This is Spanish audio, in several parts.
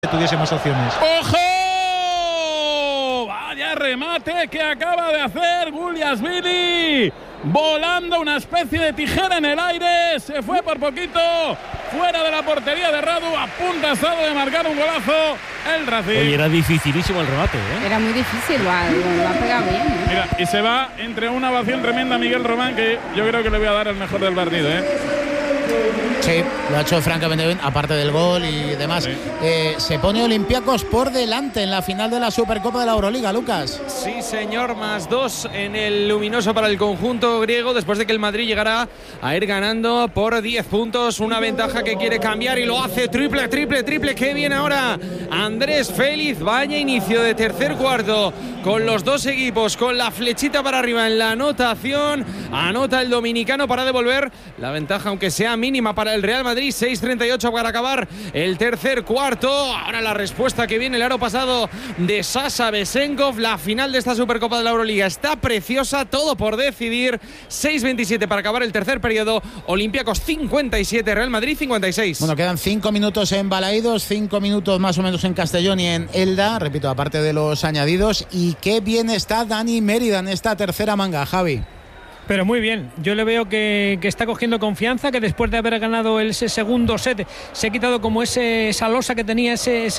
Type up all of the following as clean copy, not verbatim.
tuviésemos opciones. ¡Ojo! Vaya remate que acaba de hacer Guliasvili, volando una especie de tijera en el aire, se fue por poquito fuera de la portería de Radu, a punto ha estado de marcar un golazo el Racing. Oye, era dificilísimo el remate, ¿eh? Era muy difícil, lo ha pegado bien, ¿eh? Mira, y se va entre una ovación tremenda a Miguel Román, que yo creo que le voy a dar el mejor del partido, ¿eh? Sí, lo ha hecho francamente bien, aparte del gol y demás. Sí. Se pone Olympiacos por delante en la final de la Supercopa de la Euroliga, Lucas. Sí, señor, +2 en el luminoso para el conjunto griego, después de que el Madrid llegara a ir ganando por 10 puntos. Una ventaja que quiere cambiar y lo hace. Triple. Qué bien ahora Andrés Félix. Vaya inicio de tercer cuarto con los dos equipos, con la flechita para arriba en la anotación. Anota el dominicano para devolver la ventaja, aunque sea mínima, para el Real Madrid. 6:38 para acabar el tercer cuarto. Ahora la respuesta que viene el aro pasado de Sasha Besenkov. La final de esta Supercopa de la Euroliga está preciosa, todo por decidir. 6:27 para acabar el tercer periodo. Olympiacos 57, Real Madrid 56. Bueno, quedan 5 minutos en Balaídos, 5 minutos más o menos en Castellón y en Elda, repito, aparte de los añadidos. Y qué bien está Dani Mérida en esta tercera manga, Javi. Pero muy bien, yo le veo que está cogiendo confianza, que después de haber ganado ese segundo set se ha quitado como esa losa que tenía,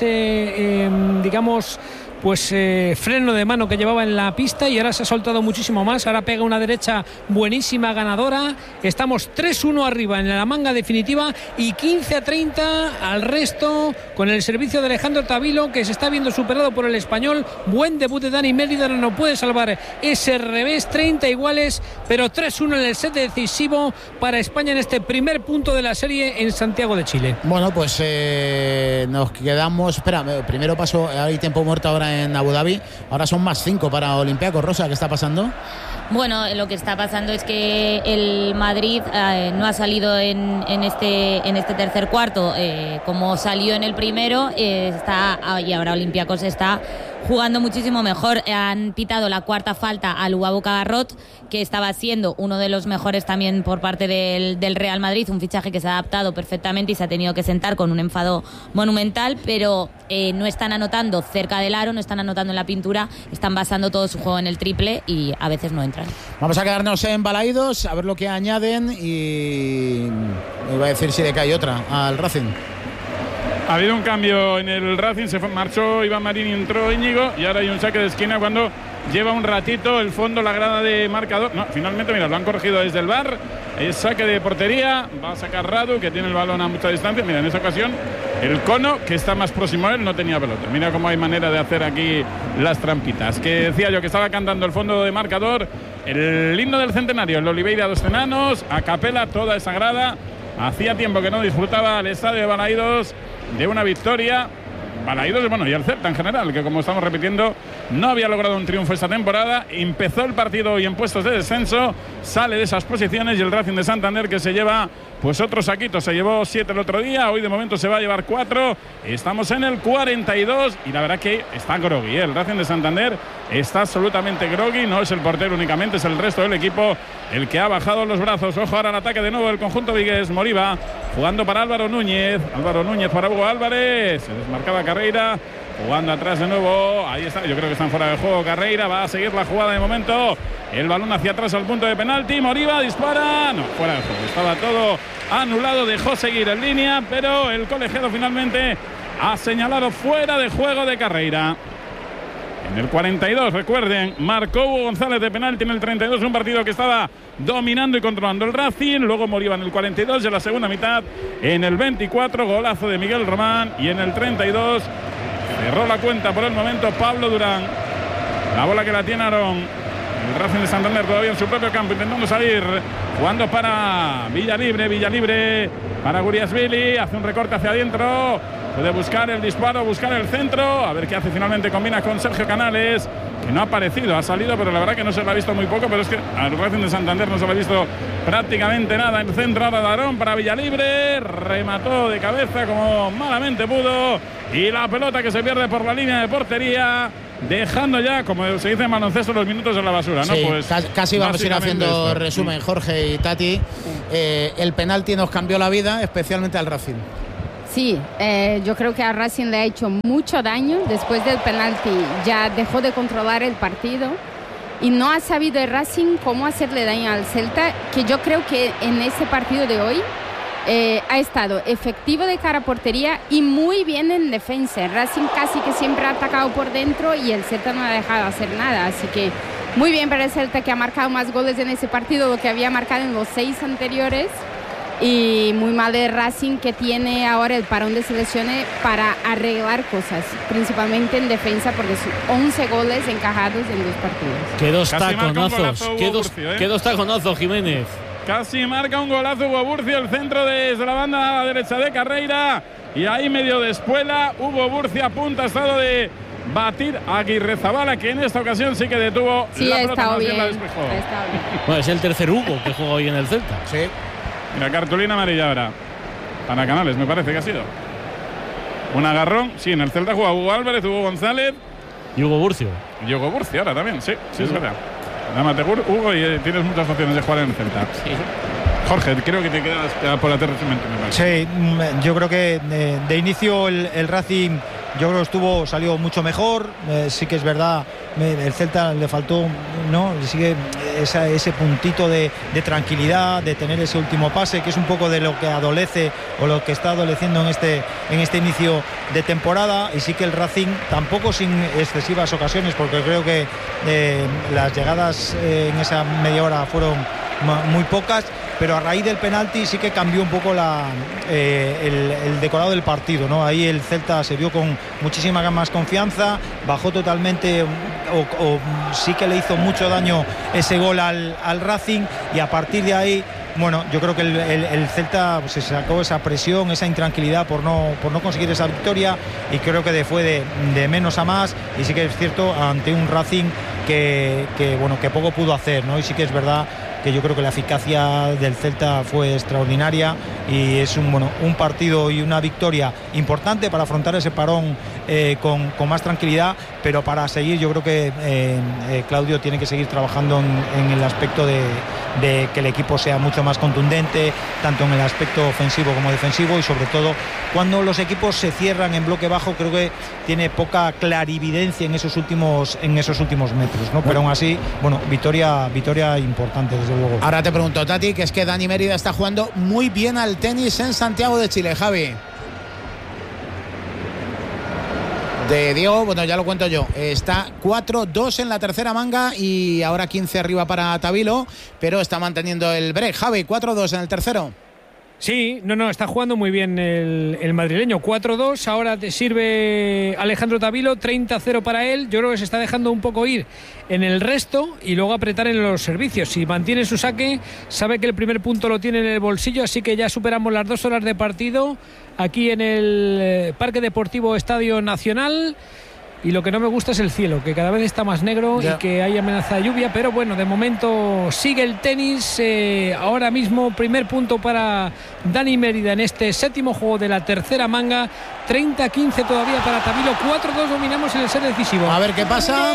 digamos, pues freno de mano que llevaba en la pista, y ahora se ha soltado muchísimo más. Ahora pega una derecha buenísima, ganadora. Estamos 3-1 arriba en la manga definitiva y 15-30 al resto, con el servicio de Alejandro Tavilo, que se está viendo superado por el español. Buen debut de Dani Mérida, no puede salvar ese revés. 30 iguales, pero 3-1 en el set decisivo para España en este primer punto de la serie en Santiago de Chile. Bueno, pues nos quedamos. Espera, primero paso, hay tiempo muerto ahora en Abu Dhabi. Ahora son +5 para Olympiacos. Rosa, ¿qué está pasando? Bueno, lo que está pasando es que el Madrid no ha salido en este tercer cuarto como salió en el primero, y ahora Olympiacos está jugando muchísimo mejor. Han pitado la cuarta falta a Luabo Cagarrot, que estaba siendo uno de los mejores también por parte del Real Madrid, un fichaje que se ha adaptado perfectamente y se ha tenido que sentar con un enfado monumental, pero no están anotando cerca del aro, no están anotando en la pintura, están basando todo su juego en el triple y a veces no entran. Vamos a quedarnos en Balaídos, a ver lo que añaden, y iba a decir si le cae otra al Racing. Ha habido un cambio en el Racing, marchó Iván Marín y entró Íñigo, y ahora hay un saque de esquina cuando lleva un ratito el fondo, la grada de marcador. No, finalmente, mira, lo han corregido desde el VAR. Es saque de portería, va a sacar Radu, que tiene el balón a mucha distancia. Mira, en esa ocasión el Cono, que está más próximo a él, no tenía pelota. Mira cómo hay manera de hacer aquí las trampitas. Que decía yo que estaba cantando el fondo de marcador, el himno del centenario, el Oliveira dos Enanos, a capela toda esa grada. Hacía tiempo que no disfrutaba el estadio de Balaídos de una victoria. Balaídos, bueno, y el Celta en general, que como estamos repitiendo, no había logrado un triunfo esta temporada. Empezó el partido hoy en puestos de descenso, sale de esas posiciones, y el Racing de Santander, que se lleva pues otro saquito, se llevó 7 el otro día, hoy de momento se va a llevar 4. Estamos en el 42 y la verdad que está groggy, ¿eh? El Racing de Santander está absolutamente groggy, no es el portero únicamente, es el resto del equipo el que ha bajado los brazos. Ojo ahora al ataque de nuevo del conjunto vigués. Moriba jugando para Álvaro Núñez para Hugo Álvarez, se desmarcaba Carreira, jugando atrás de nuevo, ahí está, yo creo que están fuera de juego. Carreira va a seguir la jugada de momento, el balón hacia atrás al punto de penalti, Moriba dispara, no, fuera de juego, estaba todo anulado, dejó seguir en línea, pero el colegiado finalmente ha señalado fuera de juego de Carreira. En el 42, recuerden, marcó Hugo González de penalti en el 32, un partido que estaba dominando y controlando el Racing. Luego Moriba en el 42 y en la segunda mitad, en el 24, golazo de Miguel Román, y en el 32 cerró la cuenta por el momento Pablo Durán. La bola que la tiene Aarón. El Racing de Santander todavía en su propio campo, intentando salir, jugando para Villalibre para Guliasvili, hace un recorte hacia adentro, puede buscar el disparo, buscar el centro, a ver qué hace finalmente, combina con Sergio Canales, que no ha aparecido, ha salido, pero la verdad que no se le ha visto muy poco, pero es que al Racing de Santander no se le ha visto prácticamente nada. En el centro ahora de Aarón para Villalibre, remató de cabeza como malamente pudo, y la pelota que se pierde por la línea de portería, dejando ya, como se dice en baloncesto, los minutos en la basura, ¿no? Sí, pues casi vamos a ir haciendo esto. resumen, Jorge y Tati. El penalti nos cambió la vida, especialmente al Racing. Sí, yo creo que a Racing le ha hecho mucho daño. Después del penalti ya dejó de controlar el partido y no ha sabido el Racing cómo hacerle daño al Celta, que yo creo que en ese partido de hoy ha estado efectivo de cara a portería y muy bien en defensa. El Racing casi que siempre ha atacado por dentro y el Celta no ha dejado hacer nada, así que muy bien para el Celta, que ha marcado más goles en ese partido de lo que había marcado en los 6 anteriores. Y muy mal de Racing, que tiene ahora el parón de selecciones para arreglar cosas, principalmente en defensa, porque son 11 goles encajados en 2 partidos. Qué dos Casi marca un taconazos, golazo qué dos taconazos, Jiménez. Casi marca un golazo Hugo Burcio, el centro desde la banda derecha de Carreira. Y ahí medio de espuela, Hugo Burcio a punto ha estado de batir a Aguirrezabala, que en esta ocasión sí que detuvo la pelota, más bien la despejó. Bueno, es el tercer Hugo que juega hoy en el Celta. Sí. La cartulina amarilla ahora para Canales, me parece que ha sido un agarrón. Sí, en el Celta juega Hugo Álvarez, Hugo González y Hugo Burcio. Y Hugo Burcio ahora también, sí, es verdad. Amategur, Hugo, y tienes muchas opciones de jugar en el Celta. Sí. Jorge, creo que te quedas por la tercera. Sí, yo creo que de inicio el Racing, yo creo que salió mucho mejor. Sí que es verdad, el Celta le faltó, ¿no? Sigue ese puntito de tranquilidad, de tener ese último pase, que es un poco de lo que adolece o lo que está adoleciendo en este inicio de temporada. Y sí que el Racing, tampoco sin excesivas ocasiones, porque creo que las llegadas en esa media hora fueron muy pocas, pero a raíz del penalti sí que cambió un poco el decorado del partido, ¿no? Ahí el Celta se vio con muchísima más confianza, bajó totalmente, o sí que le hizo mucho daño ese gol al Racing, y a partir de ahí, bueno, yo creo que el Celta se sacó esa presión, esa intranquilidad por no conseguir esa victoria, y creo que fue de menos a más. Y sí que es cierto, ante un Racing que poco pudo hacer, ¿no? Y sí que es verdad que yo creo que la eficacia del Celta fue extraordinaria, y es un partido y una victoria importante para afrontar ese parón con más tranquilidad, pero para seguir, yo creo que Claudio tiene que seguir trabajando en el aspecto de que el equipo sea mucho más contundente, tanto en el aspecto ofensivo como defensivo, y sobre todo cuando los equipos se cierran en bloque bajo, creo que tiene poca clarividencia en esos últimos metros, ¿no? Pero aún así, victoria importante, desde luego. Ahora te pregunto, Tati, que es que Dani Mérida está jugando muy bien al tenis en Santiago de Chile, Javi. De Diego, ya lo cuento yo. Está 4-2 en la tercera manga y ahora 15 arriba para Tabilo, pero está manteniendo el break. Javi, 4-2 en el tercero. Sí, está jugando muy bien el madrileño. 4-2, ahora te sirve Alejandro Tabilo, 30-0 para él. Yo creo que se está dejando un poco ir en el resto y luego apretar en los servicios. Si mantiene su saque, sabe que el primer punto lo tiene en el bolsillo, así que ya superamos las 2 horas de partido aquí en el Parque Deportivo Estadio Nacional. Y lo que no me gusta es el cielo, que cada vez está más negro y que hay amenaza de lluvia, pero bueno, de momento sigue el tenis. Ahora mismo primer punto para Dani Mérida en este séptimo juego de la tercera manga. 30-15 todavía para Tabilo. 4-2 dominamos en el set decisivo. A ver qué pasa.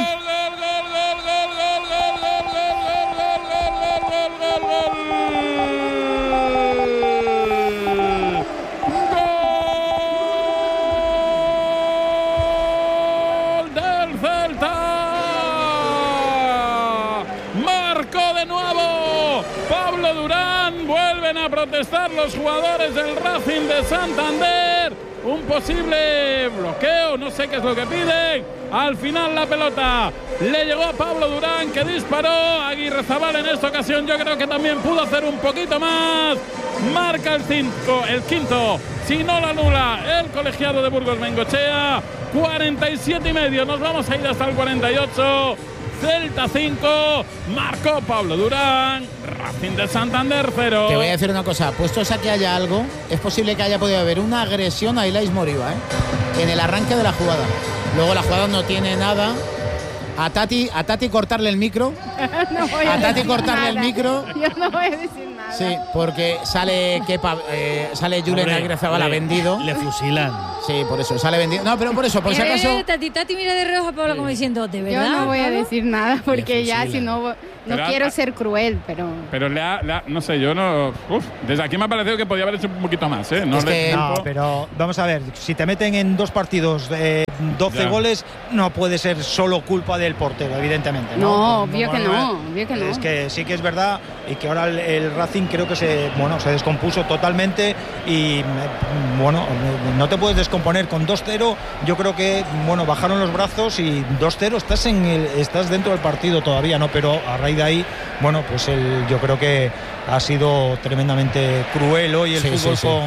A protestar los jugadores del Racing de Santander. Un posible bloqueo, no sé qué es lo que piden. Al final la pelota le llegó a Pablo Durán, que disparó. Aguirrezabala en esta ocasión yo creo que también pudo hacer un poquito más. Marca el quinto, si no la anula el colegiado de Burgos Bengoechea. 47,5, nos vamos a ir hasta el 48. Celta 5, marcó Pablo Durán, Racing de Santander 0. Te voy a decir una cosa, puestos a que haya algo, es posible que haya podido haber una agresión a Ilais Moriba, en el arranque de la jugada. Luego la jugada no tiene nada. A Tati cortarle el micro. A Tati cortarle el micro. Yo no voy a decir nada. Sí, porque sale Julen Aguirrezabala vendido. Le fusilan. Sí, por eso, sale vendido. No, pero por eso, por si acaso. Tati mira de reojo a Pablo como diciendo, ¿de verdad? Yo no voy a decir nada porque ya si no No quiero ser cruel, pero no sé, yo no. Desde aquí me ha parecido que podía haber hecho un poquito más, ¿eh? No, pero vamos a ver, si te meten en 2 partidos 12 goles, no puede ser solo culpa del portero, evidentemente. No, obvio que no. Es que sí que es verdad y que ahora el Racing creo que se descompuso totalmente y bueno, no te puedes descomponer con 2-0. Yo creo que bajaron los brazos y 2-0 estás dentro del partido todavía, ¿no? Pero a raíz de ahí, pues yo creo que ha sido tremendamente cruel hoy el fútbol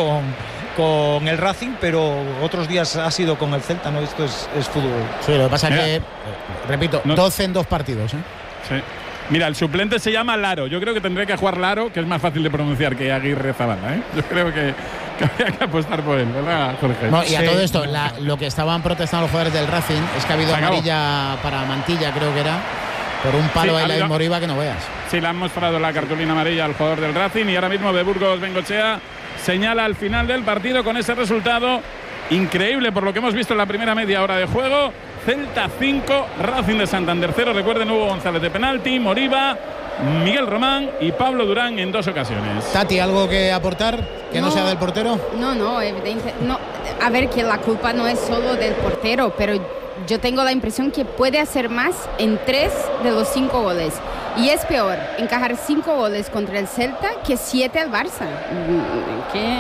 con el Racing, pero otros días ha sido con el Celta, ¿no? Esto es fútbol. Sí, lo que pasa es que, repito, 12 en 2 partidos, ¿eh? Sí. Mira, el suplente se llama Laro. Yo creo que tendré que jugar Laro, que es más fácil de pronunciar que Aguirre Zabala, ¿eh? Yo creo que habría que apostar por él, ¿verdad, Jorge? No, y a todo esto, lo que estaban protestando los jugadores del Racing es que ha habido amarilla para Mantilla, creo que era, por un palo de la Moriba que no veas. Sí, le han mostrado la cartulina amarilla al jugador del Racing y ahora mismo de Burgos Bengochea señala al final del partido con ese resultado increíble por lo que hemos visto en la primera media hora de juego. Celta 5, Racing de Santander 0. Recuerden, Hugo González de penalti, Moriba, Miguel Román y Pablo Durán en 2 ocasiones. Tati, ¿algo que aportar que no sea del portero? No, evidente. No, a ver, que la culpa no es solo del portero, pero yo tengo la impresión que puede hacer más en 3 de los 5 goles. Y es peor encajar 5 goles contra el Celta que 7 al Barça. ¿Qué?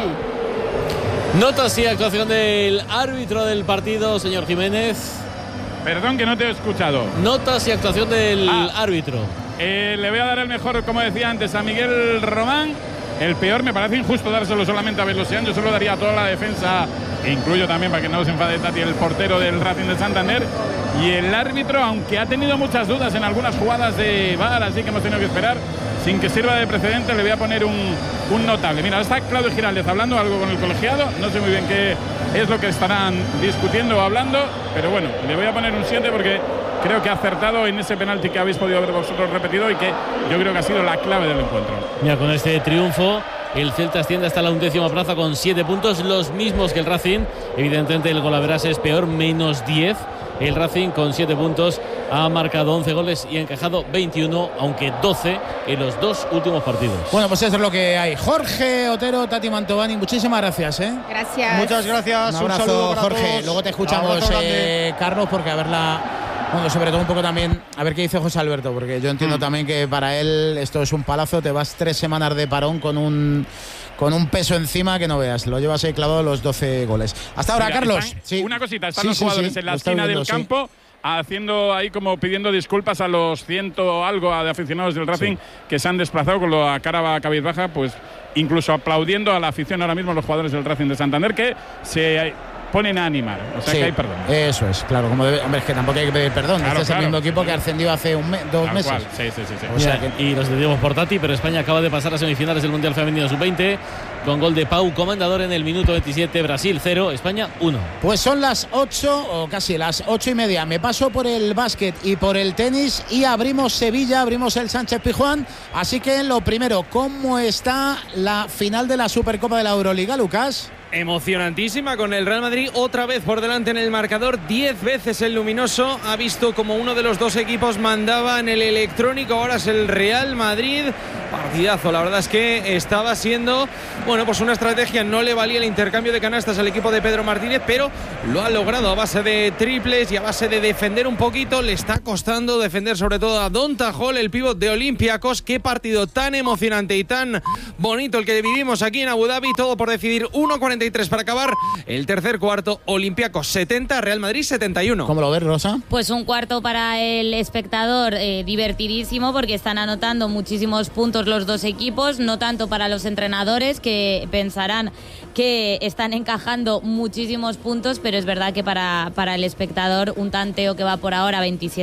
Notas y actuación del árbitro del partido, señor Jiménez. Perdón que no te he escuchado. Notas y actuación del árbitro. Le voy a dar el mejor, como decía antes, a Miguel Román. El peor me parece injusto dárselo solamente a Belosian. Yo solo daría a toda la defensa, incluyo también, para que no se enfade Tati, el portero del Racing de Santander. Y el árbitro, aunque ha tenido muchas dudas en algunas jugadas de VAR, así que hemos tenido que esperar, sin que sirva de precedente, le voy a poner un notable. Mira, está Claudio Giraldez hablando algo con el colegiado. No sé muy bien qué es lo que estarán discutiendo o hablando, pero bueno, le voy a poner un 7 porque creo que ha acertado en ese penalti que habéis podido ver vosotros repetido y que yo creo que ha sido la clave del encuentro. Mira, con este triunfo el Celta asciende hasta la 11ª plaza con 7 puntos, los mismos que el Racing. Evidentemente el golaveras es peor, menos 10. El Racing con 7 puntos ha marcado 11 goles y ha encajado 21, aunque 12 en los 2 últimos partidos. Bueno, pues eso es lo que hay. Jorge Otero, Tati Mantovani, muchísimas gracias, ¿eh? Gracias. Muchas gracias. Un abrazo, Jorge. Luego te escuchamos, Carlos, porque a verla. Bueno, sobre todo un poco también a ver qué dice José Alberto, porque yo entiendo también que para él esto es un palazo. Te vas 3 semanas de parón con un peso encima que no veas. Lo llevas ahí clavado los 12 goles. Hasta ahora, Carlos. Una cosita, están los jugadores en la esquina del campo haciendo ahí como pidiendo disculpas a los 100 algo de aficionados del Racing que se han desplazado con la cara cabizbaja, pues incluso aplaudiendo a la afición ahora mismo los jugadores del Racing de Santander que se ponen a animar, o sea que hay perdón. Eso es, claro, como debe, hombre, es que tampoco hay que pedir perdón. Este es el mismo equipo que ascendió hace 2 meses. Sí. O sea, y los decimos por Tati, pero España acaba de pasar a semifinales del Mundial Femenino Sub-20 con gol de Pau Comendador en el minuto 27. Brasil 0, España 1. Pues son las 8 o casi las 8:30. Me paso por el básquet y por el tenis y abrimos Sevilla, abrimos el Sánchez Pizjuán. Así que lo primero, ¿cómo está la final de la Supercopa de la Euroliga, Lucas? Emocionantísima, con el Real Madrid otra vez por delante en el marcador. 10 veces el luminoso ha visto como uno de los 2 equipos mandaba en el electrónico. Ahora es el Real Madrid. Partidazo, la verdad es que estaba siendo, bueno, pues una estrategia. No le valía el intercambio de canastas al equipo de Pedro Martínez, pero lo ha logrado a base de triples y a base de defender un poquito. Le está costando defender sobre todo a Donta Hall, el pívot de Olympiacos. Qué partido tan emocionante y tan bonito el que vivimos aquí en Abu Dhabi. Todo por decidir. 1:43 para acabar el tercer cuarto. Olympiacos 70, Real Madrid 71. ¿Cómo lo ves, Rosa? Pues un cuarto para el espectador divertidísimo, porque están anotando muchísimos puntos los 2 equipos, no tanto para los entrenadores, que pensarán que están encajando muchísimos puntos, pero es verdad que para el espectador un tanteo que va por ahora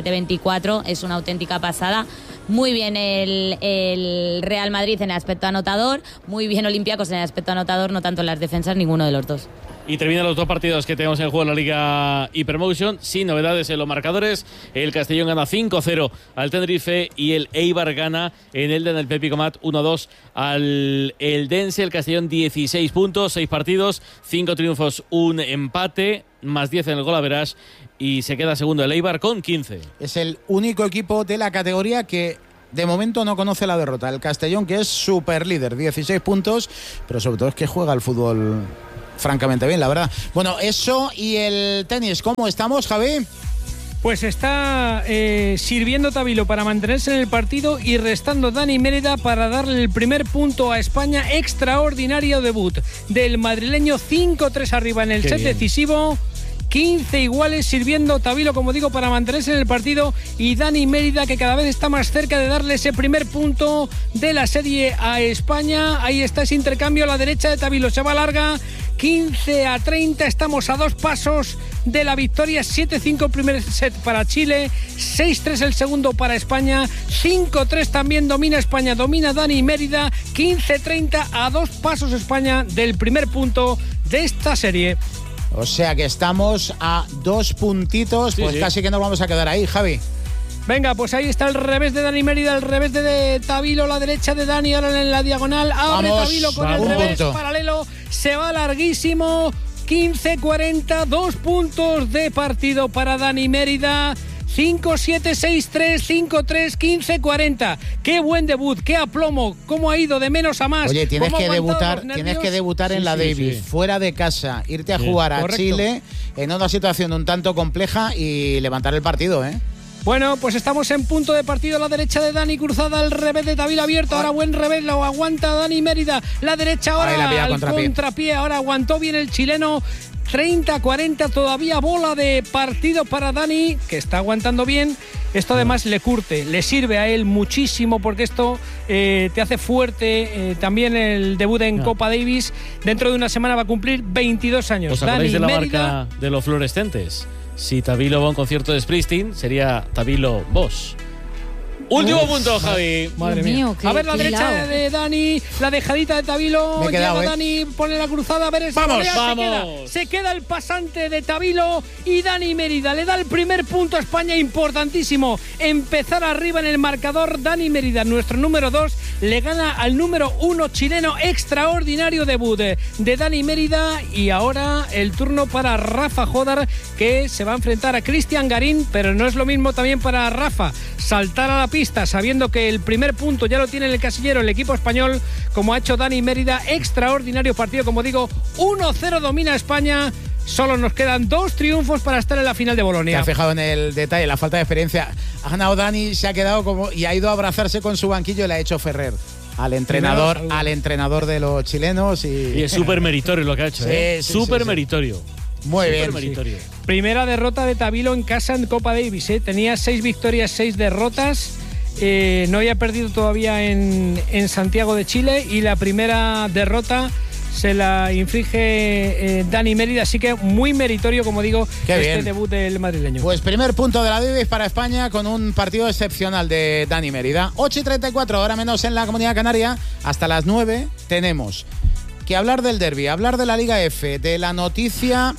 27-24 es una auténtica pasada. Muy bien el Real Madrid en el aspecto anotador, muy bien Olympiacos en el aspecto anotador, no tanto en las defensas, ninguno de los 2. Y terminan los 2 partidos que tenemos en juego en la Liga Hypermotion, sin novedades en los marcadores. El Castellón gana 5-0 al Tenerife y el Eibar gana en el Pepi Comat 1-2 al Eldense. El Castellón 16 puntos, 6 partidos, 5 triunfos, 1 empate, más 10 en el golaveras y se queda segundo el Eibar con 15. Es el único equipo de la categoría que De momento no conoce la derrota. El Castellón, que es super líder, 16 puntos, pero sobre todo es que juega el fútbol francamente bien, la verdad. Bueno, eso y el tenis, ¿cómo estamos, Javi? Pues está sirviendo Tabilo para mantenerse en el partido y restando Dani Mérida para darle el primer punto a España. Extraordinario debut del madrileño, 5-3 arriba en el set decisivo. 15 iguales, sirviendo Tabilo, como digo, para mantenerse en el partido, y Dani Mérida, que cada vez está más cerca de darle ese primer punto de la serie a España. Ahí está ese intercambio a la derecha de Tabilo, se va larga, 15-30, estamos a 2 pasos de la victoria. 7-5 el primer set para Chile, 6-3 el segundo para España, 5-3 también domina España, domina Dani Mérida, 15-30, a 2 pasos España del primer punto de esta serie. O sea que estamos a 2 puntitos, pues casi que nos vamos a quedar ahí, Javi. Venga, pues ahí está el revés de Dani Mérida, el revés de Tabilo, la derecha de Dani, ahora en la diagonal. Abre Tabilo con el revés paralelo, se va larguísimo. 15-40, 2 puntos de partido para Dani Mérida. 5-7, 6-3, 5-3, 15-40. Qué buen debut, qué aplomo, cómo ha ido de menos a más. Oye, tienes que debutar en la Davis, fuera de casa, irte a jugar a Chile en una situación un tanto compleja y levantar el partido, ¿eh? Bueno, pues estamos en punto de partido. A la derecha de Dani, cruzada al revés de Tabilo abierto. Ahora buen revés, lo aguanta Dani Mérida. La derecha ahora al contrapié. Ahora aguantó bien el chileno. 30-40, todavía bola de partido para Dani, que está aguantando bien. Esto además le curte, le sirve a él muchísimo, porque esto te hace fuerte. También el debut en Copa Davis. Dentro de una semana va a cumplir 22 años. ¿Os acordáis de la marca de los fluorescentes? Si Tabilo va a un concierto de Springsteen, sería Tabilo Bosch. Último punto, Javi. Madre mía. A ver la derecha de Dani, la dejadita de Tabilo. Llega Dani, pone la cruzada, a ver esa vamos. Se queda el pasante de Tabilo y Dani Mérida le da el primer punto a España, importantísimo. Empezar arriba en el marcador. Dani Mérida, nuestro número 2, le gana al número 1 chileno. Extraordinario debut de Dani Mérida. Y ahora el turno para Rafa Jodar, que se va a enfrentar a Cristian Garín, pero no es lo mismo también para Rafa saltar a la pista sabiendo que el primer punto ya lo tiene en el casillero el equipo español, como ha hecho Dani Mérida. Extraordinario partido, como digo, 1-0 domina España. Solo nos quedan 2 triunfos para estar en la final de Bolonia. Te has fijado en el detalle, la falta de experiencia. Ha ganado Dani, se ha quedado como y ha ido a abrazarse con su banquillo y le ha hecho Ferrer al entrenador de los chilenos. Y es súper meritorio lo que ha hecho, súper meritorio. Muy bien. Meritorio. Primera derrota de Tabilo en casa en Copa Davis. Tenía 6 victorias, 6 derrotas. No había perdido todavía en Santiago de Chile, y la primera derrota se la inflige Dani Mérida, así que muy meritorio, como digo, debut del madrileño. Pues primer punto de la Davis para España, con un partido excepcional de Dani Mérida. 8:34, ahora menos en la Comunidad Canaria. Hasta las 9 tenemos que hablar del derbi, hablar de la Liga F, de la noticia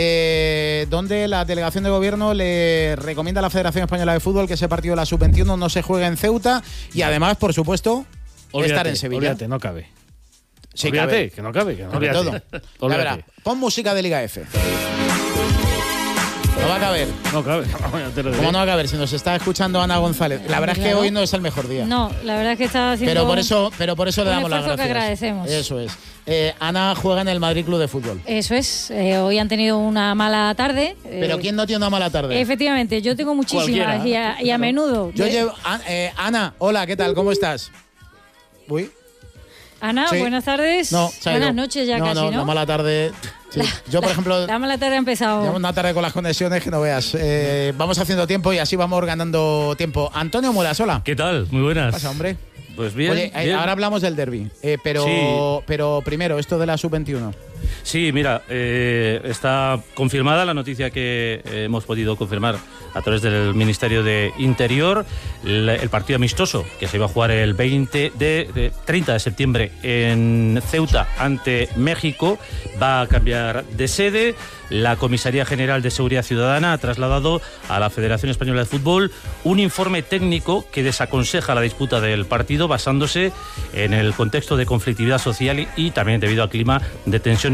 donde la delegación de gobierno le recomienda a la Federación Española de Fútbol que ese partido de la Sub-21 no se juegue en Ceuta, y además, por supuesto, estar en Sevilla. Olvídate, no cabe. Sí, olvídate, que no cabe. Todo. La verdad, pon música de Liga F. No va a caber. No cabe. ¿Cómo no va a caber? Si nos está escuchando Ana González. La verdad es que hoy no es el mejor día. No, la verdad es que está haciendo. Pero por eso le damos las gracias. Que agradecemos. Eso es. Ana juega en el Madrid Club de Fútbol. Eso es. Hoy han tenido una mala tarde. ¿Pero quién no tiene una mala tarde? Efectivamente, yo tengo muchísimas y a menudo. Yo llevo. Ana, hola, ¿qué tal? ¿Cómo estás? Uy. Ana, buenas tardes. No, buenas noches ya casi, ¿no? No, la mala tarde. Sí. Yo, por ejemplo, la mala tarde ha empezado. Llevo una tarde con las conexiones que no veas. Vamos haciendo tiempo y así vamos ganando tiempo. Antonio Muelas, hola. ¿Qué tal? Muy buenas. ¿Qué pasa, hombre? Pues bien. Oye, bien. Ahora hablamos del derbi, pero primero, esto de la Sub-21. Sí, mira, está confirmada la noticia que hemos podido confirmar a través del Ministerio de Interior. El partido amistoso que se iba a jugar el 30 de septiembre en Ceuta ante México va a cambiar de sede. La Comisaría General de Seguridad Ciudadana ha trasladado a la Federación Española de Fútbol un informe técnico que desaconseja la disputa del partido, basándose en el contexto de conflictividad social y también debido al clima de tensión en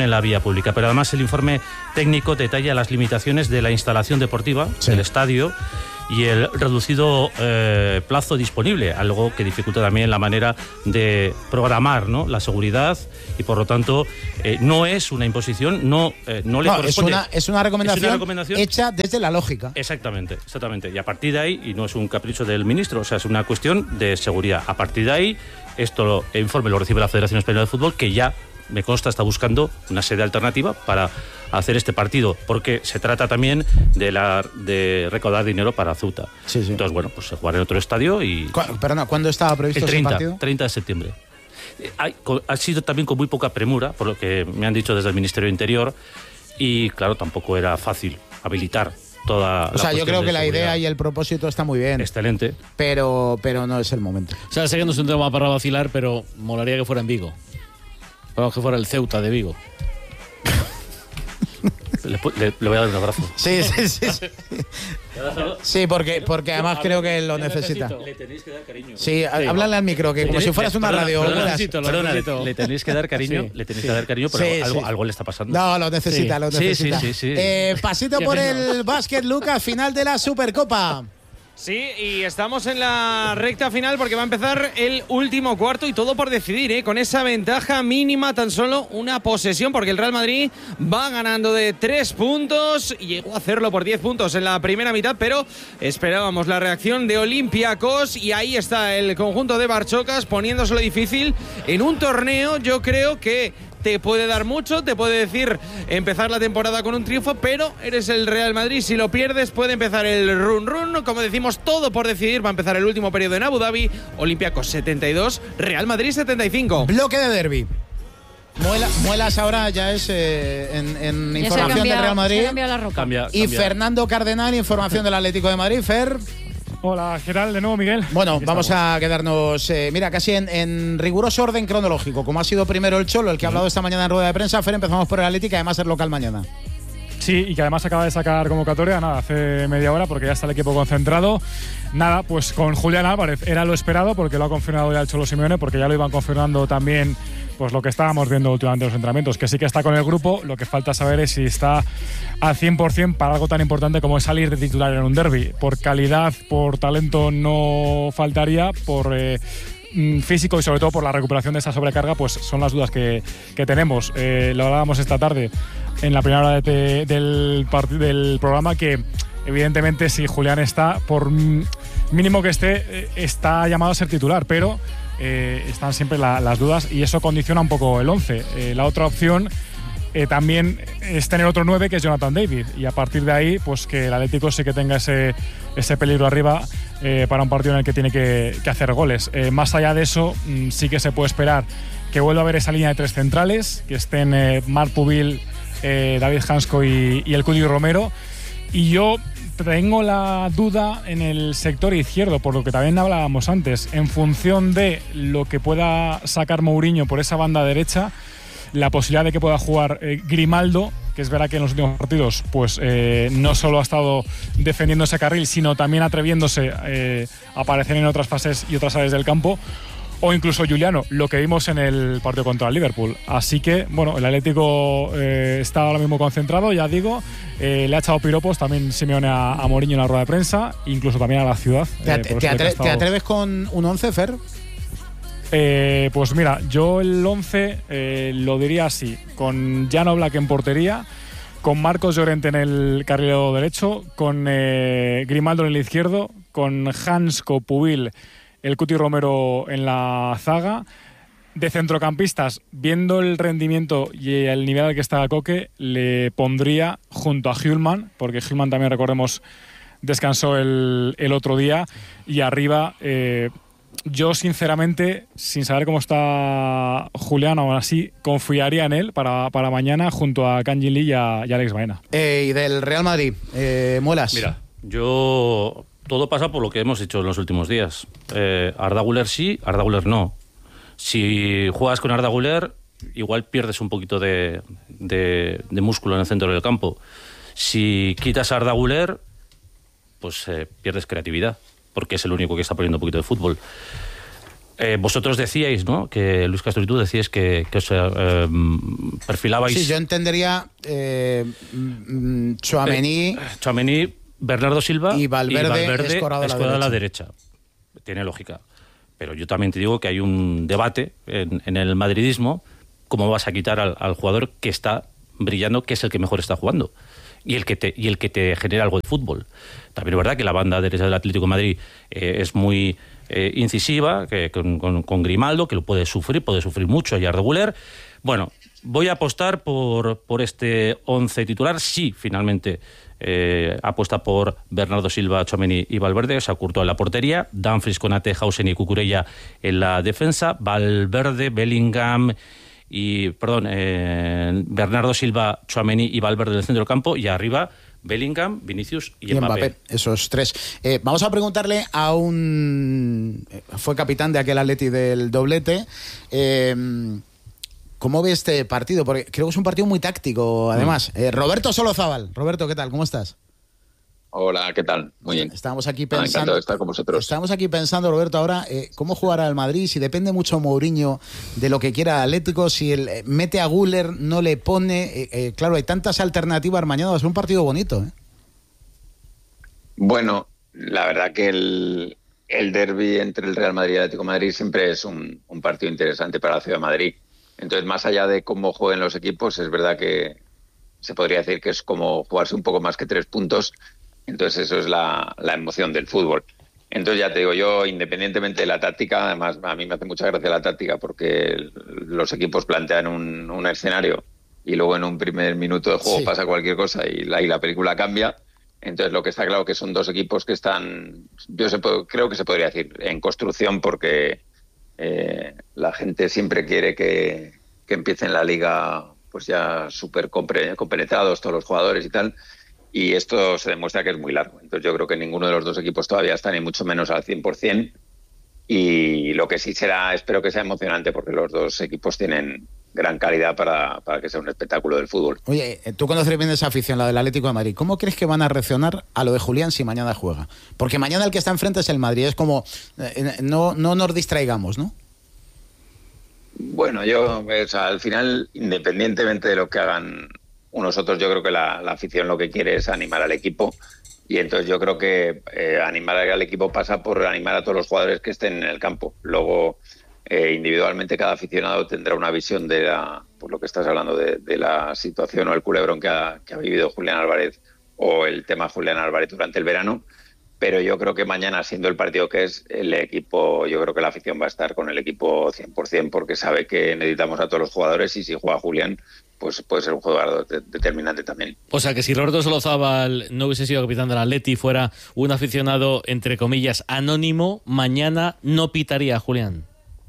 en la vía pública. Pero además el informe técnico detalla las limitaciones de la instalación deportiva del estadio y el reducido plazo disponible, algo que dificulta también la manera de programar, ¿no?, la seguridad, y por lo tanto no es una imposición, no le corresponde. Es una recomendación hecha desde la lógica. Exactamente. Y a partir de ahí, y no es un capricho del ministro, o sea, es una cuestión de seguridad. A partir de ahí, el informe lo recibe la Federación Española de Fútbol, que ya, me consta, está buscando una sede alternativa para hacer este partido, porque se trata también de recaudar dinero para Ceuta. Sí. Entonces, bueno, pues se jugará en otro estadio y... Perdona, ¿cuándo estaba previsto ese partido? 30 de septiembre. Ha sido también con muy poca premura, por lo que me han dicho desde el Ministerio de Interior, y claro, tampoco era fácil habilitar toda la... O sea, yo creo que la idea y el propósito está muy bien. Excelente. Pero no es el momento. O sea, sé que no es un tema para vacilar, pero molaría que fuera en Vigo. Vamos, que fuera el Ceuta de Vigo. Le voy a dar un abrazo. Sí. Sí, porque además creo que lo necesita. Le tenéis que dar cariño. Sí, háblale al micro, que como si fueras una radio. Perdona, le tenéis que dar cariño, pero algo le está pasando. No, lo necesita. Sí. Pasito por el básquet, Lucas, final de la Supercopa. Sí, y estamos en la recta final porque va a empezar el último cuarto y todo por decidir, con esa ventaja mínima, tan solo una posesión, porque el Real Madrid va ganando de 3 puntos y llegó a hacerlo por 10 puntos en la primera mitad, pero esperábamos la reacción de Olympiacos y ahí está el conjunto de Barchocas poniéndoselo difícil en un torneo. Yo creo que te puede dar mucho, te puede decir empezar la temporada con un triunfo, pero eres el Real Madrid, si lo pierdes puede empezar el run, como decimos, todo por decidir. Va a empezar el último periodo en Abu Dhabi. Olympiacos 72, Real Madrid 75. Bloque de derbi. Muelas ahora ya es en información del Real Madrid. Cambia. Fernando Cardenal, información del Atlético de Madrid. Fer. Hola, ¿qué tal? De nuevo, Miguel. Bueno, vamos a quedarnos, casi en riguroso orden cronológico. Como ha sido primero el Cholo, el que ha hablado esta mañana en rueda de prensa, Fer, empezamos por el Atlético, además es local mañana. Sí, y que además acaba de sacar convocatoria, hace media hora, porque ya está el equipo concentrado. Pues con Julián Álvarez era lo esperado, porque lo ha confirmado ya el Cholo Simeone, porque ya lo iban confirmando también, pues lo que estábamos viendo últimamente en los entrenamientos, que sí que está con el grupo. Lo que falta saber es si está al 100% para algo tan importante como es salir de titular en un derbi. Por calidad, por talento no faltaría, por físico y sobre todo por la recuperación de esa sobrecarga, pues son las dudas que tenemos. Lo hablábamos esta tarde en la primera hora del programa, que evidentemente si Julián está, por mínimo que esté, está llamado a ser titular, pero están siempre las dudas y eso condiciona un poco el 11. La otra opción también es tener otro 9, que es Jonathan David, y a partir de ahí pues que el Atlético sí que tenga ese peligro arriba para un partido en el que tiene que hacer goles. Más allá de eso, sí que se puede esperar que vuelva a haber esa línea de 3 centrales, que estén Marc Pubil, David Hansko y el Cuti Romero, y yo tengo la duda en el sector izquierdo, por lo que también hablábamos antes, en función de lo que pueda sacar Mourinho por esa banda derecha, la posibilidad de que pueda jugar Grimaldo, que es verdad que en los últimos partidos pues no solo ha estado defendiendo ese carril, sino también atreviéndose a aparecer en otras fases y otras áreas del campo, o incluso Juliano, lo que vimos en el partido contra el Liverpool. Así que, bueno, el Atlético está ahora mismo concentrado, ya digo, le ha echado piropos también Simeone a Mourinho en la rueda de prensa, incluso también a la ciudad. ¿Te atreves con un 11, Fer? Pues mira, yo el 11 lo diría así, con Jan Oblak en portería, con Marcos Llorente en el carrilero derecho, con Grimaldo en el izquierdo, con Hansko, Pubil, el Cuti Romero en la zaga. De centrocampistas, viendo el rendimiento y el nivel al que está Koke, le pondría junto a Hjulmand, porque Hjulmand también, recordemos, descansó el otro día, y arriba yo sinceramente, sin saber cómo está Julián, aún así confiaría en él para mañana junto a Kangin Lee y a Alex Baena. Y del Real Madrid, Muelas. Mira, todo pasa por lo que hemos hecho en los últimos días. Arda Güler sí, Arda Güler no. Si juegas con Arda Güler, igual pierdes un poquito de músculo en el centro del campo. Si quitas a Arda Güler, pues pierdes creatividad, porque es el único que está poniendo un poquito de fútbol. Vosotros decíais, ¿no? Que Luis Castro y tú decíais que os perfilabais. Sí, yo entendería Tchouaméni, Bernardo Silva y Valverde escorado a la derecha. Tiene lógica. Pero yo también te digo que hay un debate en el madridismo. ¿Cómo vas a quitar al jugador que está brillando, que es el que mejor está jugando? Y el que te genera algo de fútbol. También es verdad que la banda derecha del Atlético de Madrid es muy incisiva, que con Grimaldo, que lo puede sufrir mucho y a regular. Bueno, voy a apostar por este 11 titular. Sí, finalmente apuesta por Bernardo Silva, Tchouaméni y Valverde. Se Courtois en la portería, Dumfries, Konate, Hausen y Cucurella en la defensa, Valverde, Bellingham Bernardo Silva, Tchouaméni y Valverde en el centro del campo, y arriba Bellingham, Vinicius y Mbappé. Esos tres. Vamos a preguntarle a fue capitán de aquel Atleti del doblete. ¿Cómo ve este partido? Porque creo que es un partido muy táctico, además. Roberto Solozábal. Roberto, ¿qué tal? ¿Cómo estás? Hola, ¿qué tal? Muy bien. Estábamos aquí pensando. Encantado de estar con vosotros. Estamos aquí pensando, Roberto, ahora cómo jugará el Madrid. Si depende mucho Mourinho de lo que quiera Atlético, si mete a Güler, no le pone. Claro, hay tantas alternativas mañana. Va a ser un partido bonito. Bueno, la verdad que el derbi entre el Real Madrid y el Atlético de Madrid siempre es un partido interesante para la ciudad de Madrid. Entonces, más allá de cómo jueguen los equipos, es verdad que se podría decir que es como jugarse un poco más que 3 puntos. Entonces eso es la emoción del fútbol. Entonces ya te digo, yo independientemente de la táctica, además a mí me hace mucha gracia la táctica porque los equipos plantean un escenario y luego en un primer minuto de juego pasa cualquier cosa y la película cambia. Entonces lo que está claro que son dos equipos que están, creo que se podría decir, en construcción porque la gente siempre quiere que empiecen la liga pues ya súper compenetrados todos los jugadores y tal. Y esto se demuestra que es muy largo. Entonces yo creo que ninguno de los dos equipos todavía está ni mucho menos al 100%. Y lo que sí será, espero que sea emocionante porque los dos equipos tienen gran calidad para que sea un espectáculo del fútbol. Oye, tú conoces bien esa afición, la del Atlético de Madrid. ¿Cómo crees que van a reaccionar a lo de Julián si mañana juega? Porque mañana el que está enfrente es el Madrid. Es como, no nos distraigamos, ¿no? Bueno, al final, independientemente de lo que hagan nosotros, yo creo que la afición lo que quiere es animar al equipo y entonces yo creo que animar al equipo pasa por animar a todos los jugadores que estén en el campo. Luego, individualmente cada aficionado tendrá una visión de por lo que estás hablando, de la situación o el culebrón que ha vivido Julián Álvarez o el tema Julián Álvarez durante el verano, pero yo creo que mañana, siendo el partido que es, el equipo, yo creo que la afición va a estar con el equipo 100% porque sabe que necesitamos a todos los jugadores y si juega Julián, pues puede ser un jugador determinante también. O sea que si Roberto Solozábal no hubiese sido capitán del Atleti y fuera un aficionado, entre comillas, anónimo, mañana no pitaría a Julián.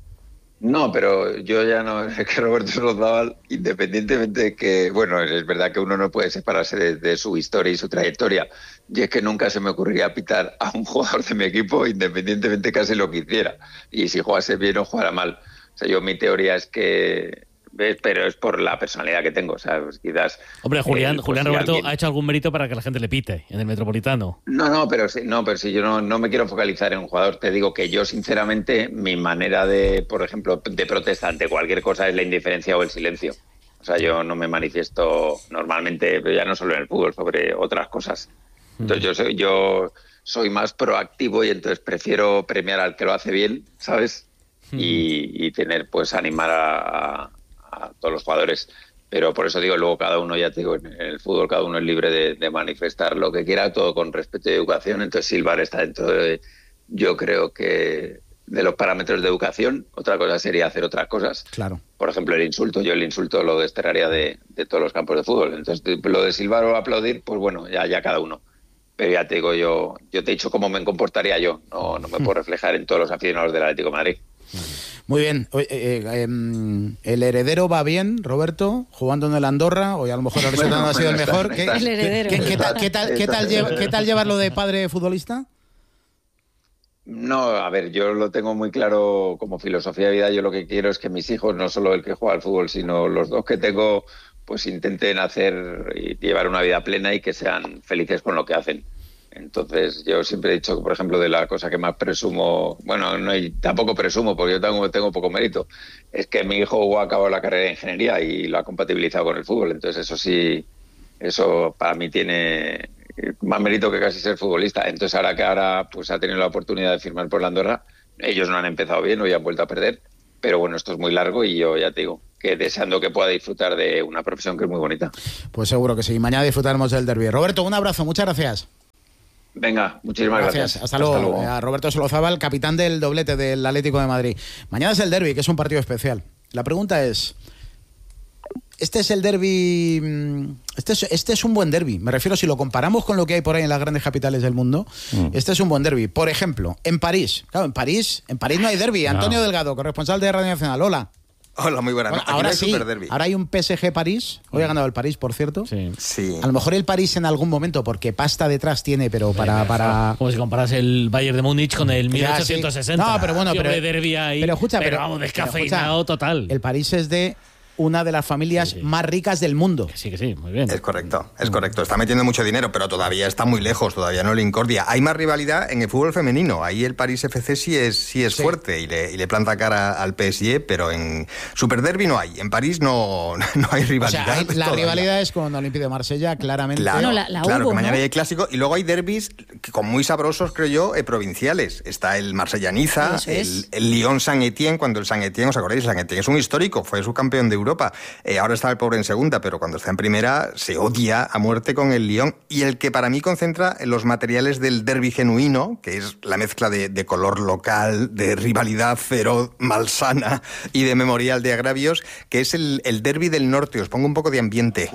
No, pero yo ya no, es que Roberto Solozábal, independientemente de que, bueno, es verdad que uno no puede separarse de su historia y su trayectoria, y es que nunca se me ocurriría pitar a un jugador de mi equipo, independientemente casi lo que hiciera, y si jugase bien o jugara mal. O sea, mi teoría es que, pero es por la personalidad que tengo, o sea, pues quizás... Hombre, Julián Roberto ha hecho algún mérito para que la gente le pite en el Metropolitano. No, pero si yo no me quiero focalizar en un jugador, te digo que yo sinceramente mi manera de, por ejemplo, de protesta ante cualquier cosa es la indiferencia o el silencio. O sea, yo no me manifiesto normalmente, pero ya no solo en el fútbol, sobre otras cosas. Entonces yo soy más proactivo y entonces prefiero premiar al que lo hace bien, ¿sabes? Y tener, pues, animar a todos los jugadores, pero por eso digo, luego cada uno, ya te digo, en el fútbol cada uno es libre de manifestar lo que quiera, todo con respeto y educación. Entonces silbar está dentro de, yo creo que, de los parámetros de educación. Otra cosa sería hacer otras cosas. Claro. Por ejemplo, el insulto lo desterraría de todos los campos de fútbol. Entonces lo de silbar o aplaudir, pues bueno, ya cada uno. Pero ya te digo, yo te he dicho cómo me comportaría yo, no me puedo reflejar en todos los aficionados del Atlético de Madrid. Muy bien. ¿El heredero va bien, Roberto, jugando en el Andorra? O a lo mejor el resultado no ha sido el mejor. El heredero. ¿Qué tal llevarlo de padre futbolista? No, a ver, yo lo tengo muy claro como filosofía de vida. Yo lo que quiero es que mis hijos, no solo el que juega al fútbol, sino los dos que tengo, pues intenten hacer y llevar una vida plena y que sean felices con lo que hacen. Entonces yo siempre he dicho que, por ejemplo, de la cosa que más presumo, bueno, tampoco presumo porque yo tengo poco mérito, es que mi hijo ha acabado la carrera de ingeniería y lo ha compatibilizado con el fútbol. Entonces eso sí, eso para mí tiene más mérito que casi ser futbolista. Entonces ahora pues ha tenido la oportunidad de firmar por la Andorra. Ellos no han empezado bien, hoy han vuelto a perder, pero bueno, esto es muy largo y yo ya te digo que deseando que pueda disfrutar de una profesión que es muy bonita. Pues seguro que sí, mañana disfrutaremos del derbi. Roberto, un abrazo, muchas gracias. Venga, muchísimas gracias. Hasta luego. A Roberto Solozábal, capitán del doblete del Atlético de Madrid. Mañana es el derbi, que es un partido especial. La pregunta es, ¿este es el derbi? Este es un buen derbi. Me refiero, si lo comparamos con lo que hay por ahí en las grandes capitales del mundo, este es un buen derbi. Por ejemplo, en París. Claro, en París no hay derbi. No. Antonio Delgado, corresponsal de Radio Nacional. Hola. Hola, muy buenas. Bueno, ahora sí, ahora hay un PSG París. Hoy ha ganado el París, por cierto. Sí. A lo mejor el París en algún momento, porque pasta detrás tiene, pero para... Como si comparas el Bayern de Múnich con el 1860. No, pero bueno, pero de derbi ahí. Pero escucha, pero vamos, descafeinado total. El París es de una de las familias más ricas del mundo. Que sí, muy bien. Es correcto. Está metiendo mucho dinero, pero todavía está muy lejos, todavía no le incordia. Hay más rivalidad en el fútbol femenino. Ahí el París FC sí es fuerte y le planta cara al PSG, pero en Super Derby no hay. En París no hay rivalidad. O sea, la rivalidad es con Olympique de Marsella, claramente. Claro, hubo, que mañana ¿no? hay clásico. Y luego hay derbis con muy sabrosos, creo yo, provinciales. Está el Marsella-Niza, el Lyon-Saint-Étienne, cuando el Saint-Étienne, ¿os acordáis? El Saint-Étienne es un histórico, fue subcampeón de Europa. Ahora está el pobre en segunda, pero cuando está en primera se odia a muerte con el Lyon. Y el que para mí concentra los materiales del derbi genuino, que es la mezcla de color local, de rivalidad feroz, malsana y de memorial de agravios, que es el derbi del norte. Os pongo un poco de ambiente.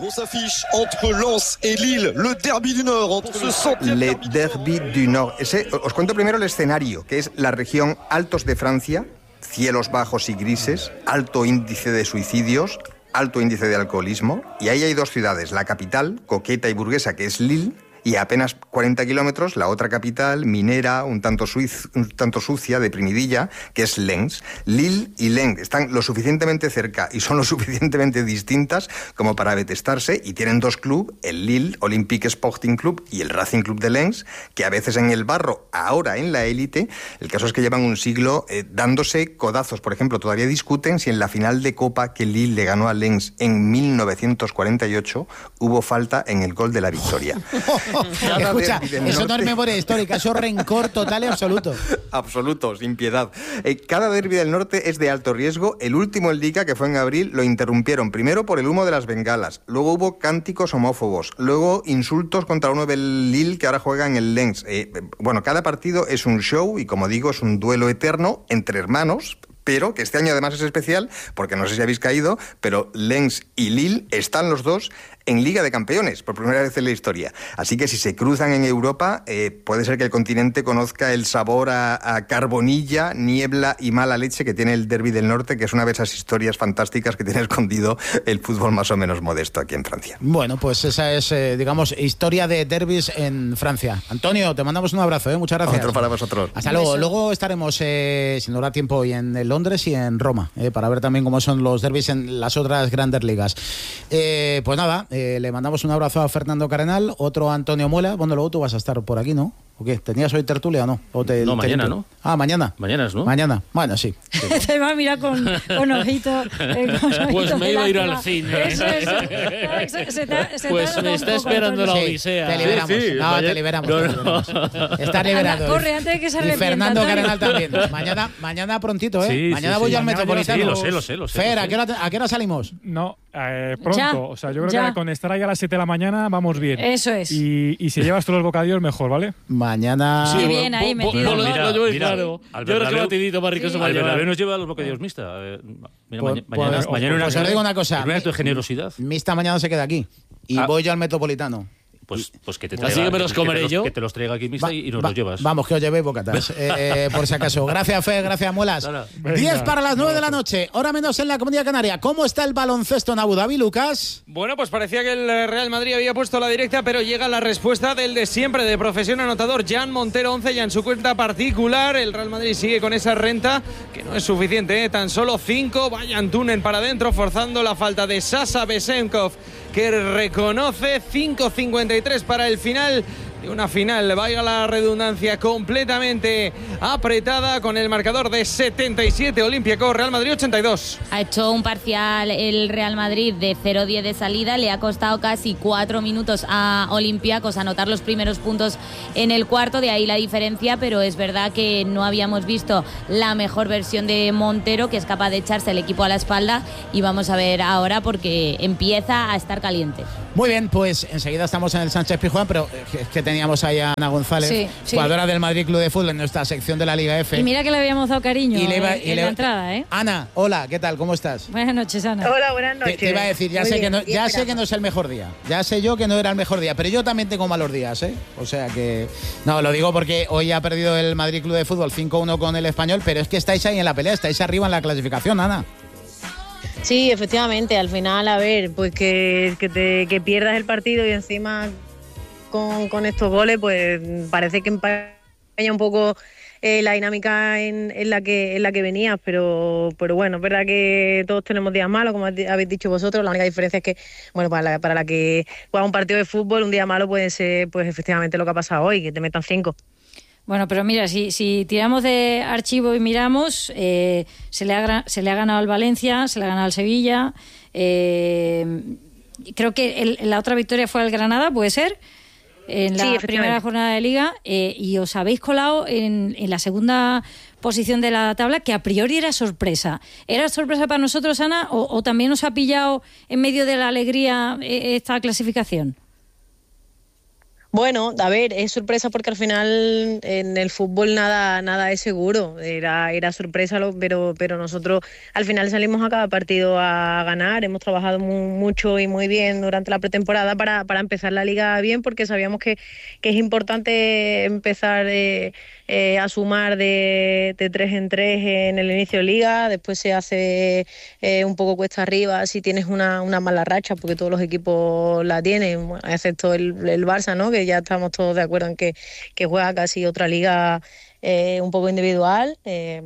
Le derbi du Nord. Os cuento primero el escenario, que es la región Altos de Francia, cielos bajos y grises, alto índice de suicidios, alto índice de alcoholismo, y ahí hay dos ciudades, la capital, coqueta y burguesa, que es Lille, y a apenas 40 kilómetros la otra capital, minera, un tanto sucia, deprimidilla, que es Lens. Lille y Lens están lo suficientemente cerca y son lo suficientemente distintas como para detestarse, y tienen dos clubes, el Lille Olympique Sporting Club y el Racing Club de Lens, que a veces en el barro, ahora en la élite. El caso es que llevan un siglo dándose codazos. Por ejemplo, todavía discuten si en la final de Copa que Lille le ganó a Lens en 1948 hubo falta en el gol de la victoria. Escucha, eso no es memoria histórica, eso es rencor total y absoluto. Absoluto, sin piedad. Cada derbi del norte es de alto riesgo. El último en Liga, que fue en abril, lo interrumpieron primero por el humo de las bengalas, luego hubo cánticos homófobos, luego insultos contra uno del Lille que ahora juega en el Lens. Bueno, cada partido es un show y, como digo, es un duelo eterno entre hermanos, pero que este año además es especial porque no sé si habéis caído, pero Lens y Lille están los dos en Liga de Campeones, por primera vez en la historia. Así que si se cruzan en Europa, puede ser que el continente conozca el sabor a carbonilla, niebla y mala leche que tiene el derbi del norte, que es una de esas historias fantásticas que tiene escondido el fútbol más o menos modesto aquí en Francia. Bueno, pues esa es, digamos, historia de derbis en Francia. Antonio, te mandamos un abrazo, muchas gracias. Otro para vosotros. Hasta luego. Luego estaremos, si nos da tiempo, hoy en Londres y en Roma, para ver también cómo son los derbis en las otras grandes ligas. Pues nada, le mandamos un abrazo a Fernando Cardenal, otro a Antonio Muela. Bueno, luego tú vas a estar por aquí, ¿no? ¿O qué? ¿Tenías hoy tertulia o no? No, mañana, ¿no? Ah, mañana. Mañana es, ¿no? Mañana. Bueno, sí. Te va a mirar con ojito. Pues me iba a ir al cine. Eso. Pues me está esperando la Odisea. Te liberamos. Te liberamos. Estás liberado. Corre, antes de que se arrepienta. Y Fernando Cardenal también. Mañana prontito, ¿eh? Sí, mañana voy yo al Metropolitano. Sí, lo sé. Fer, ¿a qué hora salimos? No, pronto. Ya, o sea, yo creo que con estar ahí a las 7 de la mañana vamos bien. Eso es. Y si llevas todos los bocadillos, mejor, ¿vale? Mañana... Sí, bien ahí metido. Lo llevo claro. Yo creo que batidito más rico se va a llevar. Bernabéu nos lleva los bocadillos mixta. Mañana pues os digo una cosa. Un acto de generosidad. Mixta mañana se queda aquí. Y voy yo al Metropolitano. Pues que te traiga. Así que me los comeré yo. Que te los traiga aquí mixta y nos los llevas. Vamos, que os llevéis bocatas. Por si acaso. Gracias, Fer, gracias, Muelas. 10 para las 9 de la noche, hora menos en la Comunidad Canaria. ¿Cómo está el baloncesto en Abu Dhabi, Lucas? Bueno, pues parecía que el Real Madrid había puesto la directa, pero llega la respuesta del de siempre, de profesión anotador, Jan Montero, 11 ya en su cuenta particular. El Real Madrid sigue con esa renta, que no es suficiente, tan solo 5. Vayan Tunen para adentro, forzando la falta de Sasa Besenkov, que reconoce 5.53 para el final Y una final, valga la redundancia, completamente apretada con el marcador de 77 Olympiacos, Real Madrid 82. Ha hecho un parcial el Real Madrid de 0-10 de salida, le ha costado casi 4 minutos a Olympiacos anotar los primeros puntos en el cuarto, de ahí la diferencia, pero es verdad que no habíamos visto la mejor versión de Montero, que es capaz de echarse el equipo a la espalda, y vamos a ver ahora porque empieza a estar caliente. Muy bien, pues enseguida estamos en el Sánchez Pizjuán, pero es que teníamos ahí a Ana González, jugadora del Madrid Club de Fútbol en nuestra sección de la Liga F. Y mira que le habíamos dado cariño en la entrada, ¿eh? Ana, hola, ¿qué tal? ¿Cómo estás? Buenas noches, Ana. Hola, buenas noches. Te iba a decir, ya sé que no es el mejor día. Ya sé yo que no era el mejor día, pero yo también tengo malos días, ¿eh? O sea que... No, lo digo porque hoy ha perdido el Madrid Club de Fútbol 5-1 con el Español, pero es que estáis ahí en la pelea, estáis arriba en la clasificación, Ana. Sí, efectivamente, al final, a ver, pues que pierdas el partido y encima con estos goles, pues parece que empaña un poco la dinámica en la que venías, pero bueno, es verdad que todos tenemos días malos, como habéis dicho vosotros. La única diferencia es que, bueno, para la que juega un partido de fútbol, un día malo puede ser, pues efectivamente lo que ha pasado hoy, que te metan 5. Bueno, pero mira, si tiramos de archivo y miramos, se le ha ganado al Valencia, se le ha ganado al Sevilla. Creo que la otra victoria fue al Granada, ¿puede ser? En la primera jornada de Liga. Y os habéis colado en la segunda posición de la tabla, que a priori era sorpresa. ¿Era sorpresa para nosotros, Ana, o también os ha pillado en medio de la alegría esta clasificación? Bueno, a ver, es sorpresa porque al final en el fútbol nada es seguro. Era sorpresa, pero nosotros al final salimos a cada partido a ganar. Hemos trabajado mucho y muy bien durante la pretemporada para empezar la liga bien, porque sabíamos que es importante empezar a sumar de 3 en 3 en el inicio de liga. Después se hace un poco cuesta arriba si tienes una mala racha, porque todos los equipos la tienen, excepto el Barça, ¿no? Que ya estamos todos de acuerdo en que juega casi otra liga un poco individual.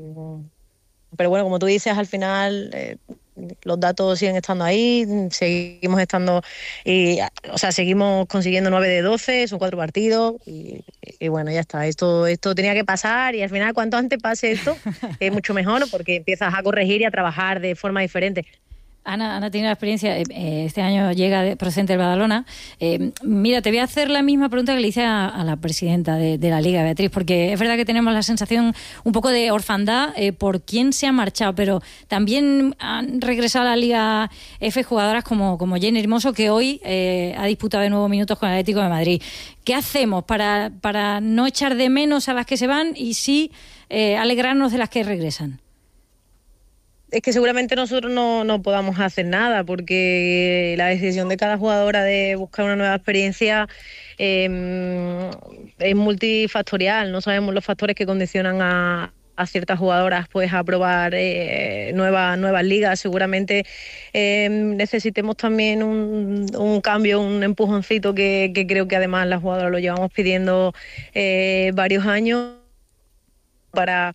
Pero bueno, como tú dices, al final los datos siguen estando ahí, seguimos estando, seguimos consiguiendo 9 de 12, son 4 partidos y bueno, ya está. Esto tenía que pasar, y al final cuanto antes pase esto es mucho mejor, porque empiezas a corregir y a trabajar de forma diferente. Ana tiene la experiencia, este año llega procedente del Badalona. Mira, te voy a hacer la misma pregunta que le hice a la presidenta de la Liga, Beatriz, porque es verdad que tenemos la sensación un poco de orfandad por quién se ha marchado, pero también han regresado a la Liga F jugadoras como Jenny Hermoso, que hoy ha disputado de nuevo minutos con el Atlético de Madrid. ¿Qué hacemos para no echar de menos a las que se van y sí alegrarnos de las que regresan? Es que seguramente nosotros no podamos hacer nada, porque la decisión de cada jugadora de buscar una nueva experiencia es multifactorial. No sabemos los factores que condicionan a ciertas jugadoras pues a probar nuevas ligas. Seguramente necesitemos también un cambio, un empujoncito que creo que además las jugadoras lo llevamos pidiendo varios años para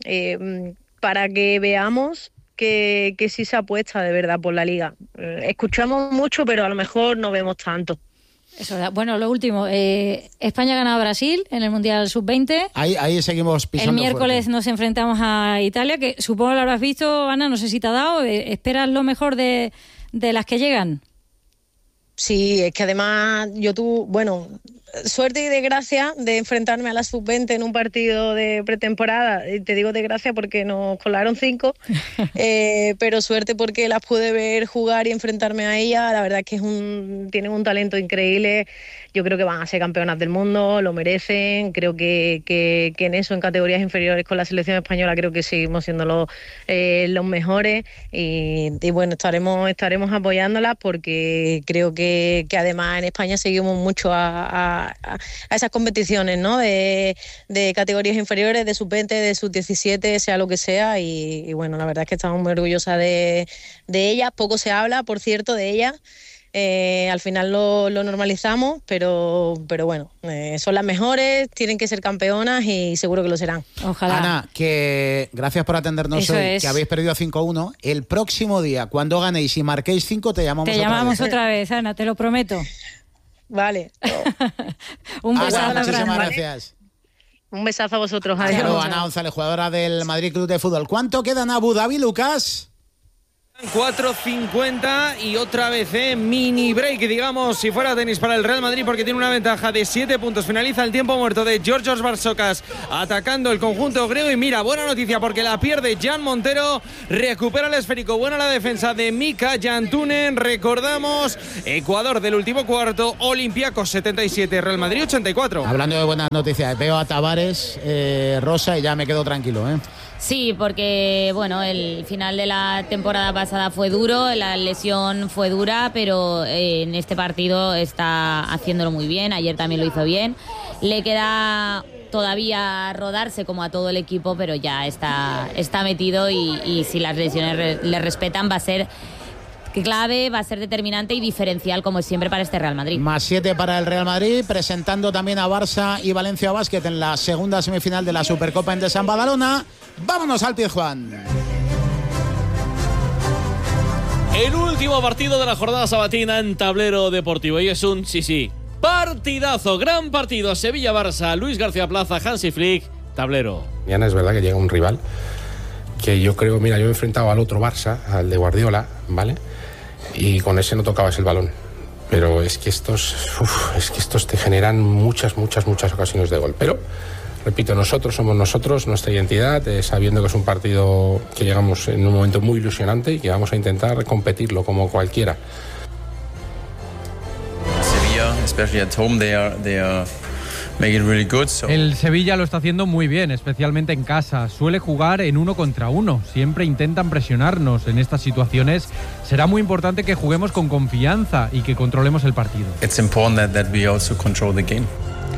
que veamos que sí se apuesta de verdad por la liga. Escuchamos mucho, pero a lo mejor no vemos tanto. Eso, bueno, lo último, España ha ganado a Brasil en el Mundial Sub-20. Ahí seguimos pisando. El miércoles fuerte. Nos enfrentamos a Italia, que supongo lo habrás visto, Ana, no sé si te ha dado. ¿Esperas lo mejor de las que llegan? Sí, es que además bueno, suerte y desgracia de enfrentarme a la Sub-20 en un partido de pretemporada. Y te digo desgracia porque nos colaron 5, pero suerte porque las pude ver jugar y enfrentarme a ellas. La verdad es que tienen un talento increíble. Yo creo que van a ser campeonas del mundo, lo merecen. Creo que en eso, en categorías inferiores con la selección española, creo que seguimos siendo los mejores. Y bueno, estaremos apoyándolas, porque creo que además en España seguimos mucho a esas competiciones, ¿no? De categorías inferiores, de sub-20, de sub-17, sea lo que sea. Y bueno, la verdad es que estamos muy orgullosas de ellas. Poco se habla, por cierto, de ellas. Al final lo normalizamos, pero bueno, son las mejores, tienen que ser campeonas y seguro que lo serán. Ojalá. Ana, que gracias por atendernos Eso hoy, es. que habéis perdido 5-1. El próximo día, cuando ganéis y marquéis 5, te llamamos otra vez, Ana, te lo prometo. Vale. Un besazo, muchísimas Fran. gracias. Un besazo a vosotros. Hasta luego, Adiós. Ana González, jugadora del Madrid Club de Fútbol. ¿Cuánto queda en Abu Dhabi, Lucas? 4:50 y otra vez mini break, digamos, si fuera tenis para el Real Madrid, porque tiene una ventaja de 7 puntos. Finaliza el tiempo muerto de Georgios Barsocas atacando el conjunto griego. Y mira, buena noticia porque la pierde Jan Montero, recupera el esférico. Buena la defensa de Mika Jantunen. Recordamos, Ecuador del último cuarto, Olympiacos 77, Real Madrid 84. Hablando de buenas noticias, veo a Tavares, Rosa, y ya me quedo tranquilo, ¿eh? Sí, porque bueno, el final de la temporada pasada fue duro, la lesión fue dura, pero en este partido está haciéndolo muy bien. Ayer también lo hizo bien. Le queda todavía rodarse como a todo el equipo, pero ya está metido y si las lesiones le respetan va a ser clave, va a ser determinante y diferencial como es siempre para este Real Madrid. Más 7 para el Real Madrid, presentando también a Barça y Valencia Basket en la segunda semifinal de la Supercopa en San Badalona. Vámonos al Pizjuán. El último partido de la jornada sabatina en Tablero Deportivo y es un, partidazo, gran partido. Sevilla-Barça, Luis García Plaza, Hansi Flick, Tablero. Mañana es verdad que llega un rival que yo creo, mira, yo me he enfrentado al otro Barça, al de Guardiola, ¿vale? Y con ese no tocabas el balón. Pero es que estos te generan muchas ocasiones de gol. Pero, repito, nosotros somos nosotros, nuestra identidad, sabiendo que es un partido que llegamos en un momento muy ilusionante y que vamos a intentar competirlo como cualquiera. Sevilla, especially at home, they are make it really good, so. El Sevilla lo está haciendo muy bien, especialmente en casa. Suele jugar en 1 contra 1. Siempre intentan presionarnos en estas situaciones. Será muy importante que juguemos con confianza y que controlemos el partido. It's important that we also control the game.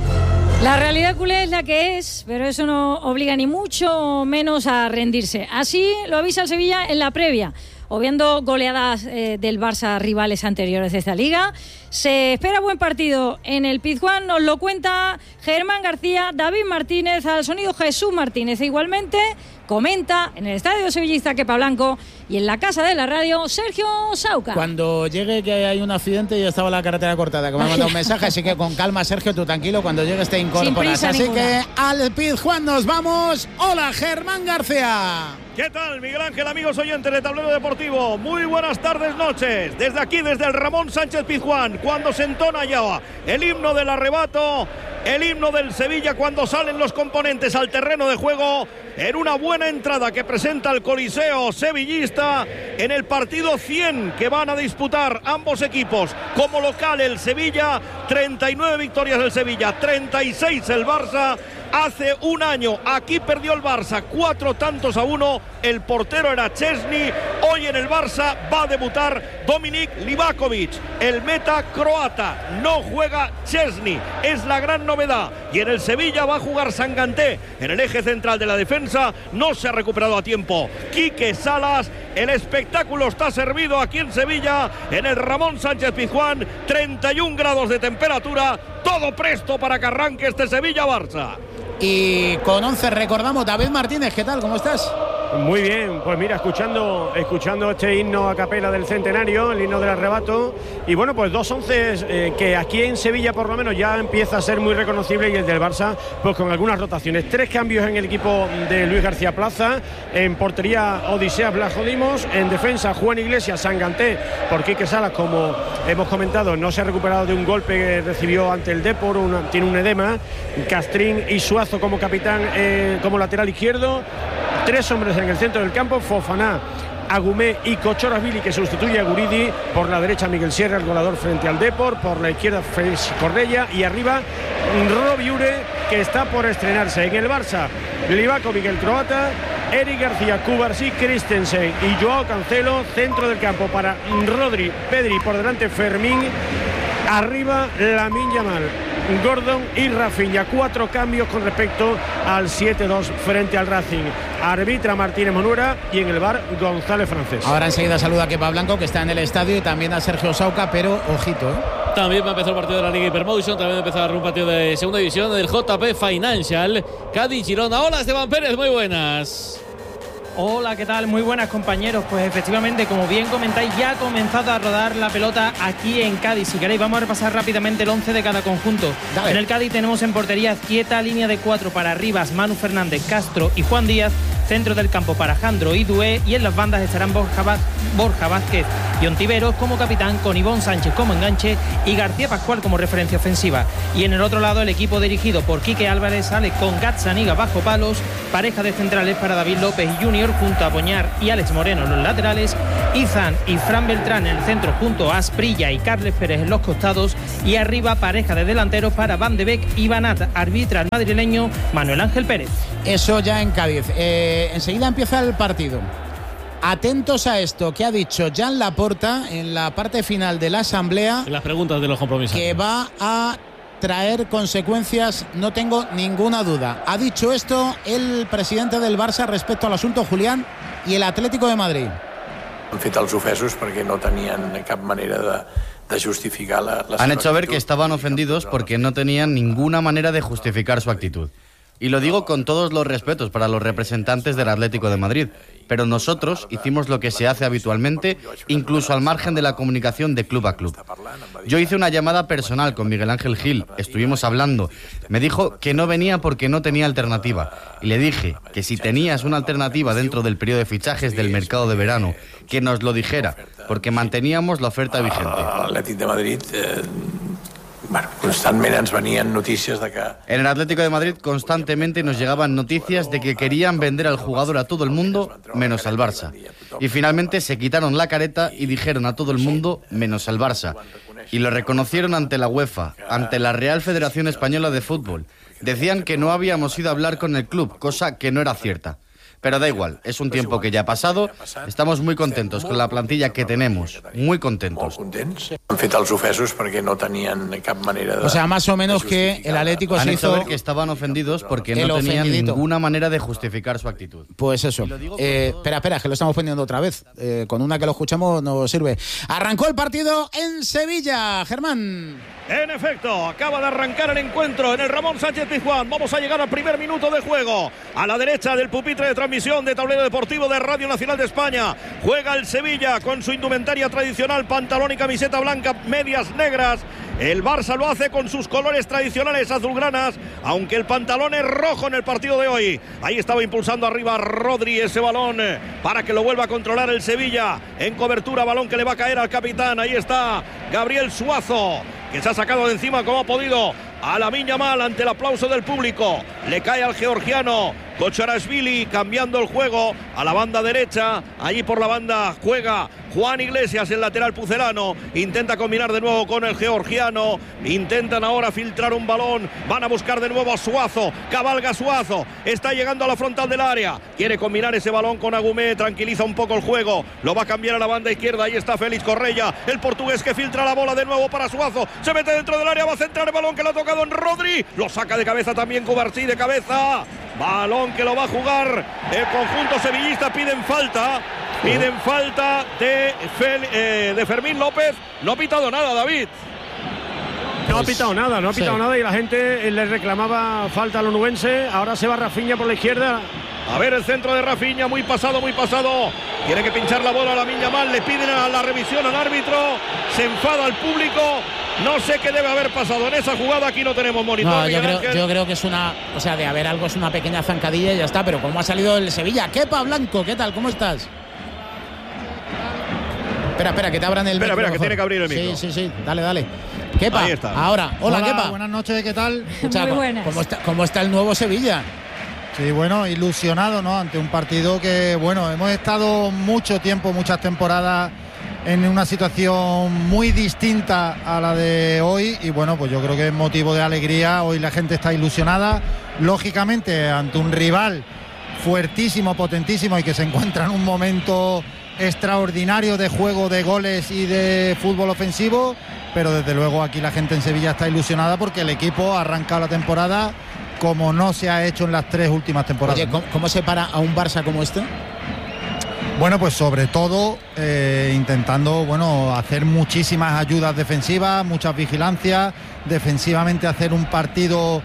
La realidad culé es la que es, pero eso no obliga ni mucho menos a rendirse. Así lo avisa el Sevilla en la previa. Obviando goleadas del Barça rivales anteriores de esta liga. Se espera buen partido en el Pizjuán, nos lo cuenta Germán García, David Martínez, al sonido Jesús Martínez. E igualmente comenta en el estadio sevillista Kepa Blanco y en la casa de la radio Sergio Sauca. Cuando llegue que hay un accidente y estaba la carretera cortada, que me ha mandado un mensaje, así que con calma, Sergio, tú tranquilo, cuando llegues te incorporas. Así ninguna. Que al Pizjuán nos vamos. Hola, Germán García. ¿Qué tal, Miguel Ángel, amigos oyentes de Tablero Deportivo? Muy buenas tardes, noches. Desde aquí, desde el Ramón Sánchez Pizjuán, cuando se entona ya el himno del arrebato, el himno del Sevilla, cuando salen los componentes al terreno de juego, en una buena entrada que presenta el Coliseo sevillista en el partido 100 que van a disputar ambos equipos. Como local el Sevilla, 39 victorias del Sevilla, 36 el Barça. Hace un año aquí perdió el Barça 4-1, el portero era Chesney. Hoy en el Barça va a debutar Dominik Livakovic, el meta croata. No juega Chesney, es la gran novedad. Y en el Sevilla va a jugar Sanganté en el eje central de la defensa. No se ha recuperado a tiempo Quique Salas. El espectáculo está servido aquí en Sevilla, en el Ramón Sánchez Pizjuán. 31 grados de temperatura, todo presto para que arranque este Sevilla-Barça. Y con 11 recordamos, David Martínez, ¿qué tal? ¿Cómo estás? Muy bien, pues mira, escuchando este himno a capela del centenario, el himno del arrebato, y bueno, pues 2 onces que aquí en Sevilla por lo menos ya empieza a ser muy reconocible, y el del Barça pues con algunas rotaciones. 3 cambios en el equipo de Luis García Plaza, en portería Odisea Blajodimos, en defensa Juan Iglesias, Sanganté, por Quique Salas, como hemos comentado, no se ha recuperado de un golpe que recibió ante el Depor, tiene un edema. Castrín y Suazo como capitán, como lateral izquierdo. 3 hombres en el centro del campo, Fofana, Agumé y Cochorasvili, que sustituye a Guridi. Por la derecha Miguel Sierra, el goleador frente al Depor. Por la izquierda Félix Correia. Y arriba Robbie Ure, que está por estrenarse. En el Barça, Livakovic, el croata, Eric García, Cubarsí, Christensen y Joao Cancelo. Centro del campo para Rodri, Pedri, por delante Fermín. Arriba Lamine Yamal, Gordon y Rafinha. 4 cambios con respecto al 7-2 frente al Racing. Arbitra Martínez Monuera y en el bar González Francés. Ahora enseguida saluda a Kepa Blanco, que está en el estadio, y también a Sergio Sauca, pero ojito, También va a empezar el partido de la Liga Hypermotion, también va a empezar un partido de segunda división del JP Financial, Cádiz Girona. Hola, Esteban Pérez, muy buenas. Hola, ¿qué tal? Muy buenas, compañeros. Pues efectivamente, como bien comentáis, ya ha comenzado a rodar la pelota aquí en Cádiz. Si queréis, vamos a repasar rápidamente el 11 de cada conjunto. Dale. En el Cádiz tenemos en portería Quieta, línea de 4 para Rivas, Manu Fernández, Castro y Juan Díaz. Centro del campo para Jandro y Dué, y en las bandas estarán Borja Vázquez y Ontiveros como capitán, con Ivón Sánchez como enganche y García Pascual como referencia ofensiva. Y en el otro lado, el equipo dirigido por Quique Álvarez sale con Gazzaniga bajo palos, pareja de centrales para David López y Junior junto a Boñar y Alex Moreno en los laterales, Izan y Fran Beltrán en el centro junto a Asprilla y Carles Pérez en los costados, y arriba pareja de delanteros para Van de Beek y Banat. Arbitra el madrileño Manuel Ángel Pérez. Eso ya en Cádiz. Enseguida empieza el partido. Atentos a esto que ha dicho Joan Laporta en la parte final de la asamblea. En las preguntas de los compromisos. Que va a traer consecuencias, no tengo ninguna duda. Ha dicho esto el presidente del Barça respecto al asunto Julián y el Atlético de Madrid. Han fet els ofesos perquè no tenien cap manera de justificar la Han hecho ver que estaban ofendidos porque no tenían ninguna manera de justificar su actitud. Y lo digo con todos los respetos para los representantes del Atlético de Madrid, pero nosotros hicimos lo que se hace habitualmente, incluso al margen de la comunicación de club a club. Yo hice una llamada personal con Miguel Ángel Gil, estuvimos hablando, me dijo que no venía porque no tenía alternativa, y le dije que si tenías una alternativa dentro del periodo de fichajes del mercado de verano, que nos lo dijera, porque manteníamos la oferta vigente. L'Atlètic de Madrid... Bueno, constantemente nos venían noticias de que... En el Atlético de Madrid constantemente nos llegaban noticias de que querían vender al jugador a todo el mundo, menos al Barça. Y finalmente se quitaron la careta y dijeron a todo el mundo, menos al Barça. Y lo reconocieron ante la UEFA, ante la Real Federación Española de Fútbol. Decían que no habíamos ido a hablar con el club, cosa que no era cierta. Pero da igual, es un tiempo que ya ha pasado. Estamos muy contentos con la plantilla que tenemos, muy contentos. Han fet els ofesos perquè no tenien cap manera de... O sea, más o menos que el Atlético se hizo... Han hecho ver que estaban ofendidos porque no tenían ninguna manera de justificar su actitud. Pues eso. Espera, que lo estamos poniendo otra vez. Con una que lo escuchamos nos sirve. Arrancó el partido en Sevilla, Germán. En efecto, acaba de arrancar el encuentro en el Ramón Sánchez Pizjuán. Vamos a llegar al primer minuto de juego. A la derecha del pupitre de transmisión de Tablero Deportivo de Radio Nacional de España. Juega el Sevilla con su indumentaria tradicional, pantalón y camiseta blanca, medias negras. El Barça lo hace con sus colores tradicionales azulgranas, aunque el pantalón es rojo en el partido de hoy. Ahí estaba impulsando arriba Rodri ese balón para que lo vuelva a controlar el Sevilla. En cobertura, balón que le va a caer al capitán. Ahí está Gabriel Suazo, que se ha sacado de encima como ha podido a Lamine Yamal ante el aplauso del público. Le cae al georgiano Kocharashvili, cambiando el juego a la banda derecha. Allí por la banda juega Juan Iglesias, el lateral pucelano. Intenta combinar de nuevo con el georgiano. Intentan ahora filtrar un balón. Van a buscar de nuevo a Suazo. Cabalga Suazo. Está llegando a la frontal del área. Quiere combinar ese balón con Agumé. Tranquiliza un poco el juego. Lo va a cambiar a la banda izquierda. Ahí está Félix Correia, el portugués, que filtra la bola de nuevo para Suazo. Se mete dentro del área. Va a centrar el balón que le ha tocado en Rodri. Lo saca de cabeza también Cubarsí, de cabeza. Balón que lo va a jugar el conjunto sevillista. Piden falta de Fermín López. No ha pitado nada, David. No ha pitado nada, y la gente le reclamaba falta al onubense. Ahora se va Rafinha por la izquierda. A ver el centro de Rafinha, muy pasado. Tiene que pinchar la bola a Lamine Yamal. Le piden a la revisión al árbitro. Se enfada al público. No sé qué debe haber pasado en esa jugada. Aquí no tenemos monitor. No, yo creo que es una... O sea, de haber algo es una pequeña zancadilla y ya está. Pero ¿cómo ha salido el Sevilla? Kepa Blanco, ¿qué tal? ¿Cómo estás? Espera, que te abran el micro. Espera, que tiene que abrir el micro. Sí. Dale. Kepa, ahí está. Ahora. Hola, Kepa. Buenas noches, ¿qué tal? Escucha, muy buenas. ¿Cómo está el nuevo Sevilla? Sí, bueno, ilusionado, ¿no? Ante un partido que, bueno, hemos estado mucho tiempo, muchas temporadas en una situación muy distinta a la de hoy y, bueno, pues yo creo que es motivo de alegría. Hoy la gente está ilusionada, lógicamente, ante un rival fuertísimo, potentísimo y que se encuentra en un momento extraordinario de juego, de goles y de fútbol ofensivo, pero desde luego aquí la gente en Sevilla está ilusionada porque el equipo ha arrancado la temporada como no se ha hecho en las 3 últimas temporadas. Oye, ¿cómo se para a un Barça como este? Bueno, pues sobre todo intentando, bueno, hacer muchísimas ayudas defensivas, muchas vigilancias, defensivamente hacer un partido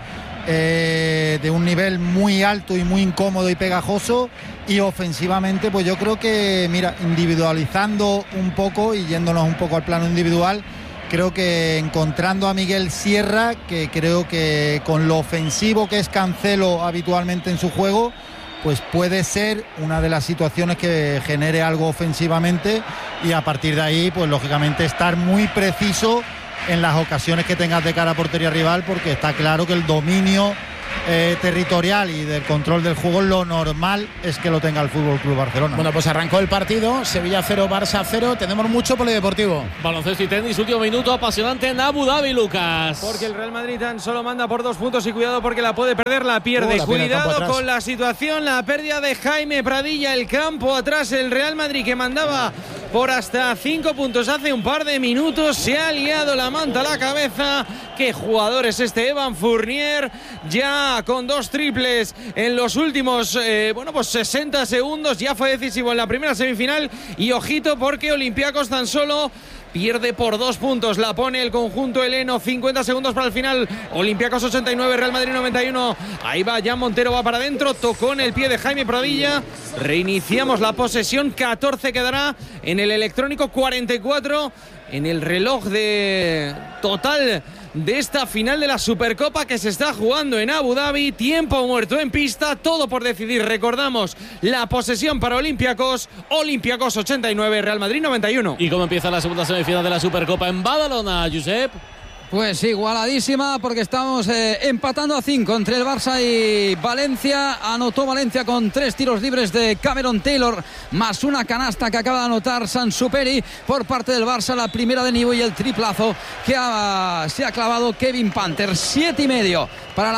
de un nivel muy alto y muy incómodo y pegajoso, y ofensivamente pues yo creo que, mira, individualizando un poco y yéndonos un poco al plano individual, creo que encontrando a Miguel Sierra, que creo que con lo ofensivo que es Cancelo habitualmente en su juego, pues puede ser una de las situaciones que genere algo ofensivamente, y a partir de ahí pues lógicamente estar muy preciso en las ocasiones que tengas de cara a portería rival, porque está claro que el dominio territorial y del control del juego, lo normal es que lo tenga el Fútbol Club Barcelona. Bueno, pues arrancó el partido, Sevilla 0, Barça 0, tenemos mucho polideportivo. Baloncesto y tenis, último minuto apasionante en Abu Dhabi, Lucas. Porque el Real Madrid tan solo manda por 2 puntos, y cuidado porque la puede perder, la pierde. Cuidado con la situación, la pérdida de Jaime Pradilla, el campo atrás, el Real Madrid que mandaba por hasta 5 puntos hace un par de minutos, se ha liado la manta a la cabeza. Qué jugador es este Evan Fournier, ya con 2 triples en los últimos 60 segundos, ya fue decisivo en la primera semifinal. Y ojito porque Olympiacos tan solo pierde por 2 puntos, la pone el conjunto heleno. 50 segundos para el final. Olympiacos 89, Real Madrid 91. Ahí va, Jan Montero va para adentro, tocó en el pie de Jaime Pradilla. Reiniciamos la posesión, 14 quedará en el electrónico, 44 en el reloj de total de esta final de la Supercopa que se está jugando en Abu Dhabi. Tiempo muerto en pista, todo por decidir. Recordamos la posesión para Olympiacos 89, Real Madrid 91. ¿Y cómo empieza la segunda semifinal de la Supercopa en Badalona, Josep? Pues igualadísima, porque estamos empatando a 5 entre el Barça y Valencia. Anotó Valencia con 3 tiros libres de Cameron Taylor, más una canasta que acaba de anotar Sansuperi por parte del Barça, la primera de Nivo, y el triplazo que se ha clavado Kevin Panther. 7:30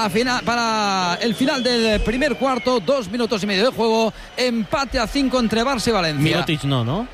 para el final del primer cuarto, 2 minutos y medio de juego, empate a 5 entre Barça y Valencia. Mirotic no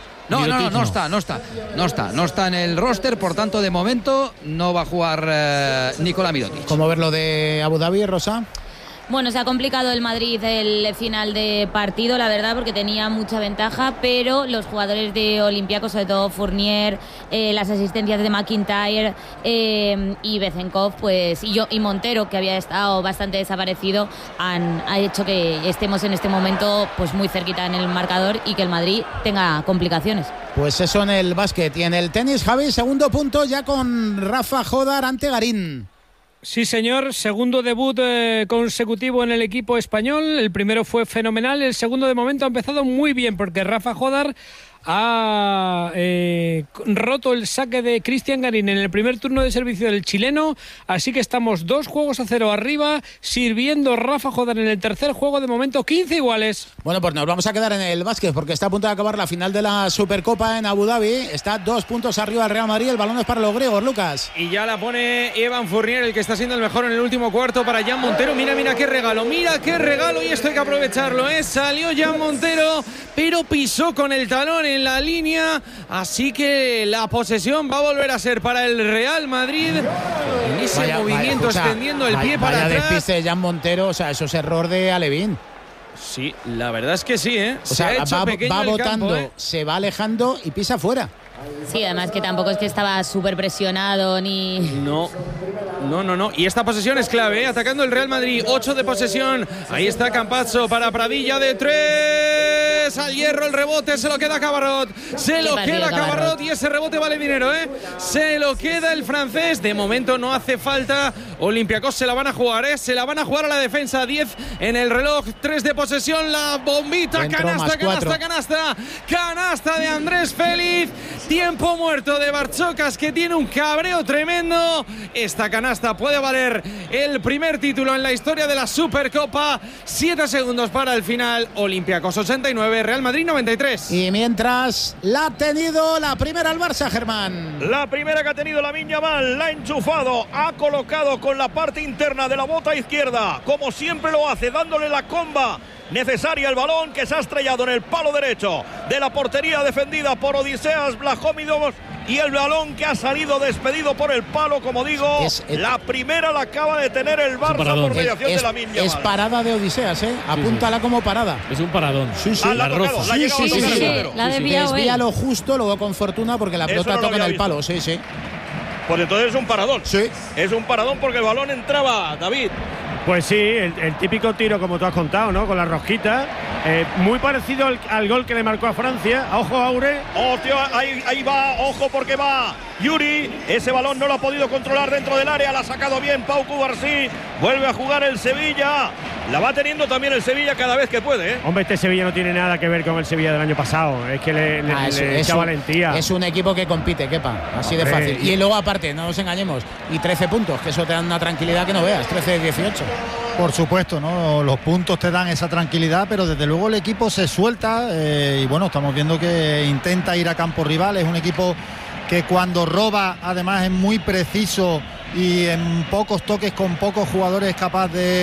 está en el roster, por tanto de momento no va a jugar Nikola Mirotic. ¿Cómo ver lo de Abu Dhabi, Rosa? Bueno, se ha complicado el Madrid el final de partido, la verdad, porque tenía mucha ventaja, pero los jugadores de Olympiacos, sobre todo Fournier, las asistencias de McIntyre y Bezenkov, pues, y Montero, que había estado bastante desaparecido, ha hecho que estemos en este momento pues muy cerquita en el marcador y que el Madrid tenga complicaciones. Pues eso en el básquet. Y en el tenis, Javi, segundo punto ya con Rafa Jodar ante Garín. Sí, señor, segundo debut consecutivo en el equipo español. El primero fue fenomenal, el segundo de momento ha empezado muy bien, porque Rafa Jodar ha roto el saque de Cristian Garín en el primer turno de servicio del chileno, así que estamos 2-0 arriba, sirviendo Rafa Jodar en el tercer juego, de momento 15 iguales. Bueno, pues nos vamos a quedar en el básquet, porque está a punto de acabar la final de la Supercopa en Abu Dhabi. Está 2 puntos arriba el Real Madrid, el balón es para los griegos, Lucas. Y ya la pone Evan Fournier, el que está siendo el mejor en el último cuarto, para Jan Montero. Mira qué regalo, y esto hay que aprovecharlo, Salió Jan Montero, pero pisó con el talón en la línea, así que la posesión va a volver a ser para el Real Madrid. En ese movimiento extendiendo el pie para atrás. Vaya despiste de Jan Montero, eso es error de Alevín. Sí, la verdad es que sí, va botando, se va alejando y pisa fuera. Sí, además que tampoco es que estaba súper presionado ni... No. Y esta posesión es clave, atacando el Real Madrid. 8 de posesión. Ahí está Campazzo para Pradilla de 3. Al hierro el rebote, se lo queda Cabarrot. Cabarrot, y ese rebote vale dinero, Se lo queda el francés. De momento no hace falta. Olympiacos se la van a jugar, Se la van a jugar a la defensa. 10 en el reloj. 3 de posesión. La bombita, canasta de Andrés Félix. Tiempo muerto de Barchocas, que tiene un cabreo tremendo. Esta canasta puede valer el primer título en la historia de la Supercopa. 7 segundos para el final. Olympiacos 89, Real Madrid 93. Y mientras la ha tenido la primera el Barça, Germán. La primera que ha tenido Lamine Yamal, la ha enchufado, ha colocado con la parte interna de la bota izquierda, como siempre lo hace, dándole la comba necesaria, el balón que se ha estrellado en el palo derecho de la portería defendida por Odiseas Vlahovídov, y el balón que ha salido despedido por el palo, como digo, la primera la acaba de tener el Barça por mediación de Lamine Yamal. Es parada de Odiseas, Apúntala como parada. Es un paradón. Sí. La roza. La ha desviado desvía lo justo, luego con fortuna, porque la pelota toca en el palo, sí. pues entonces es un paradón. Sí. Es un paradón porque el balón entraba, David. Pues sí, el típico tiro como tú has contado, ¿no? Con la rosquita. Muy parecido al gol que le marcó a Francia. Ojo, Aure. Oh, tío, ahí va, ojo porque va Yuri. Ese balón no lo ha podido controlar dentro del área. La ha sacado bien Pau Cubarsí. Vuelve a jugar el Sevilla. La va teniendo también el Sevilla cada vez que puede, ¿eh? Hombre, este Sevilla no tiene nada que ver con el Sevilla del año pasado. Es que le echa valentía. Es un equipo que compite, Kepa. Así de fácil. Y luego, aparte, no nos engañemos. Y 13 puntos, que eso te da una tranquilidad que no veas. 13-18. Por supuesto, ¿no? Los puntos te dan esa tranquilidad, pero desde luego el equipo se suelta y bueno, estamos viendo que intenta ir a campo rival. Es un equipo que cuando roba, además, es muy preciso y en pocos toques, con pocos jugadores, es capaz de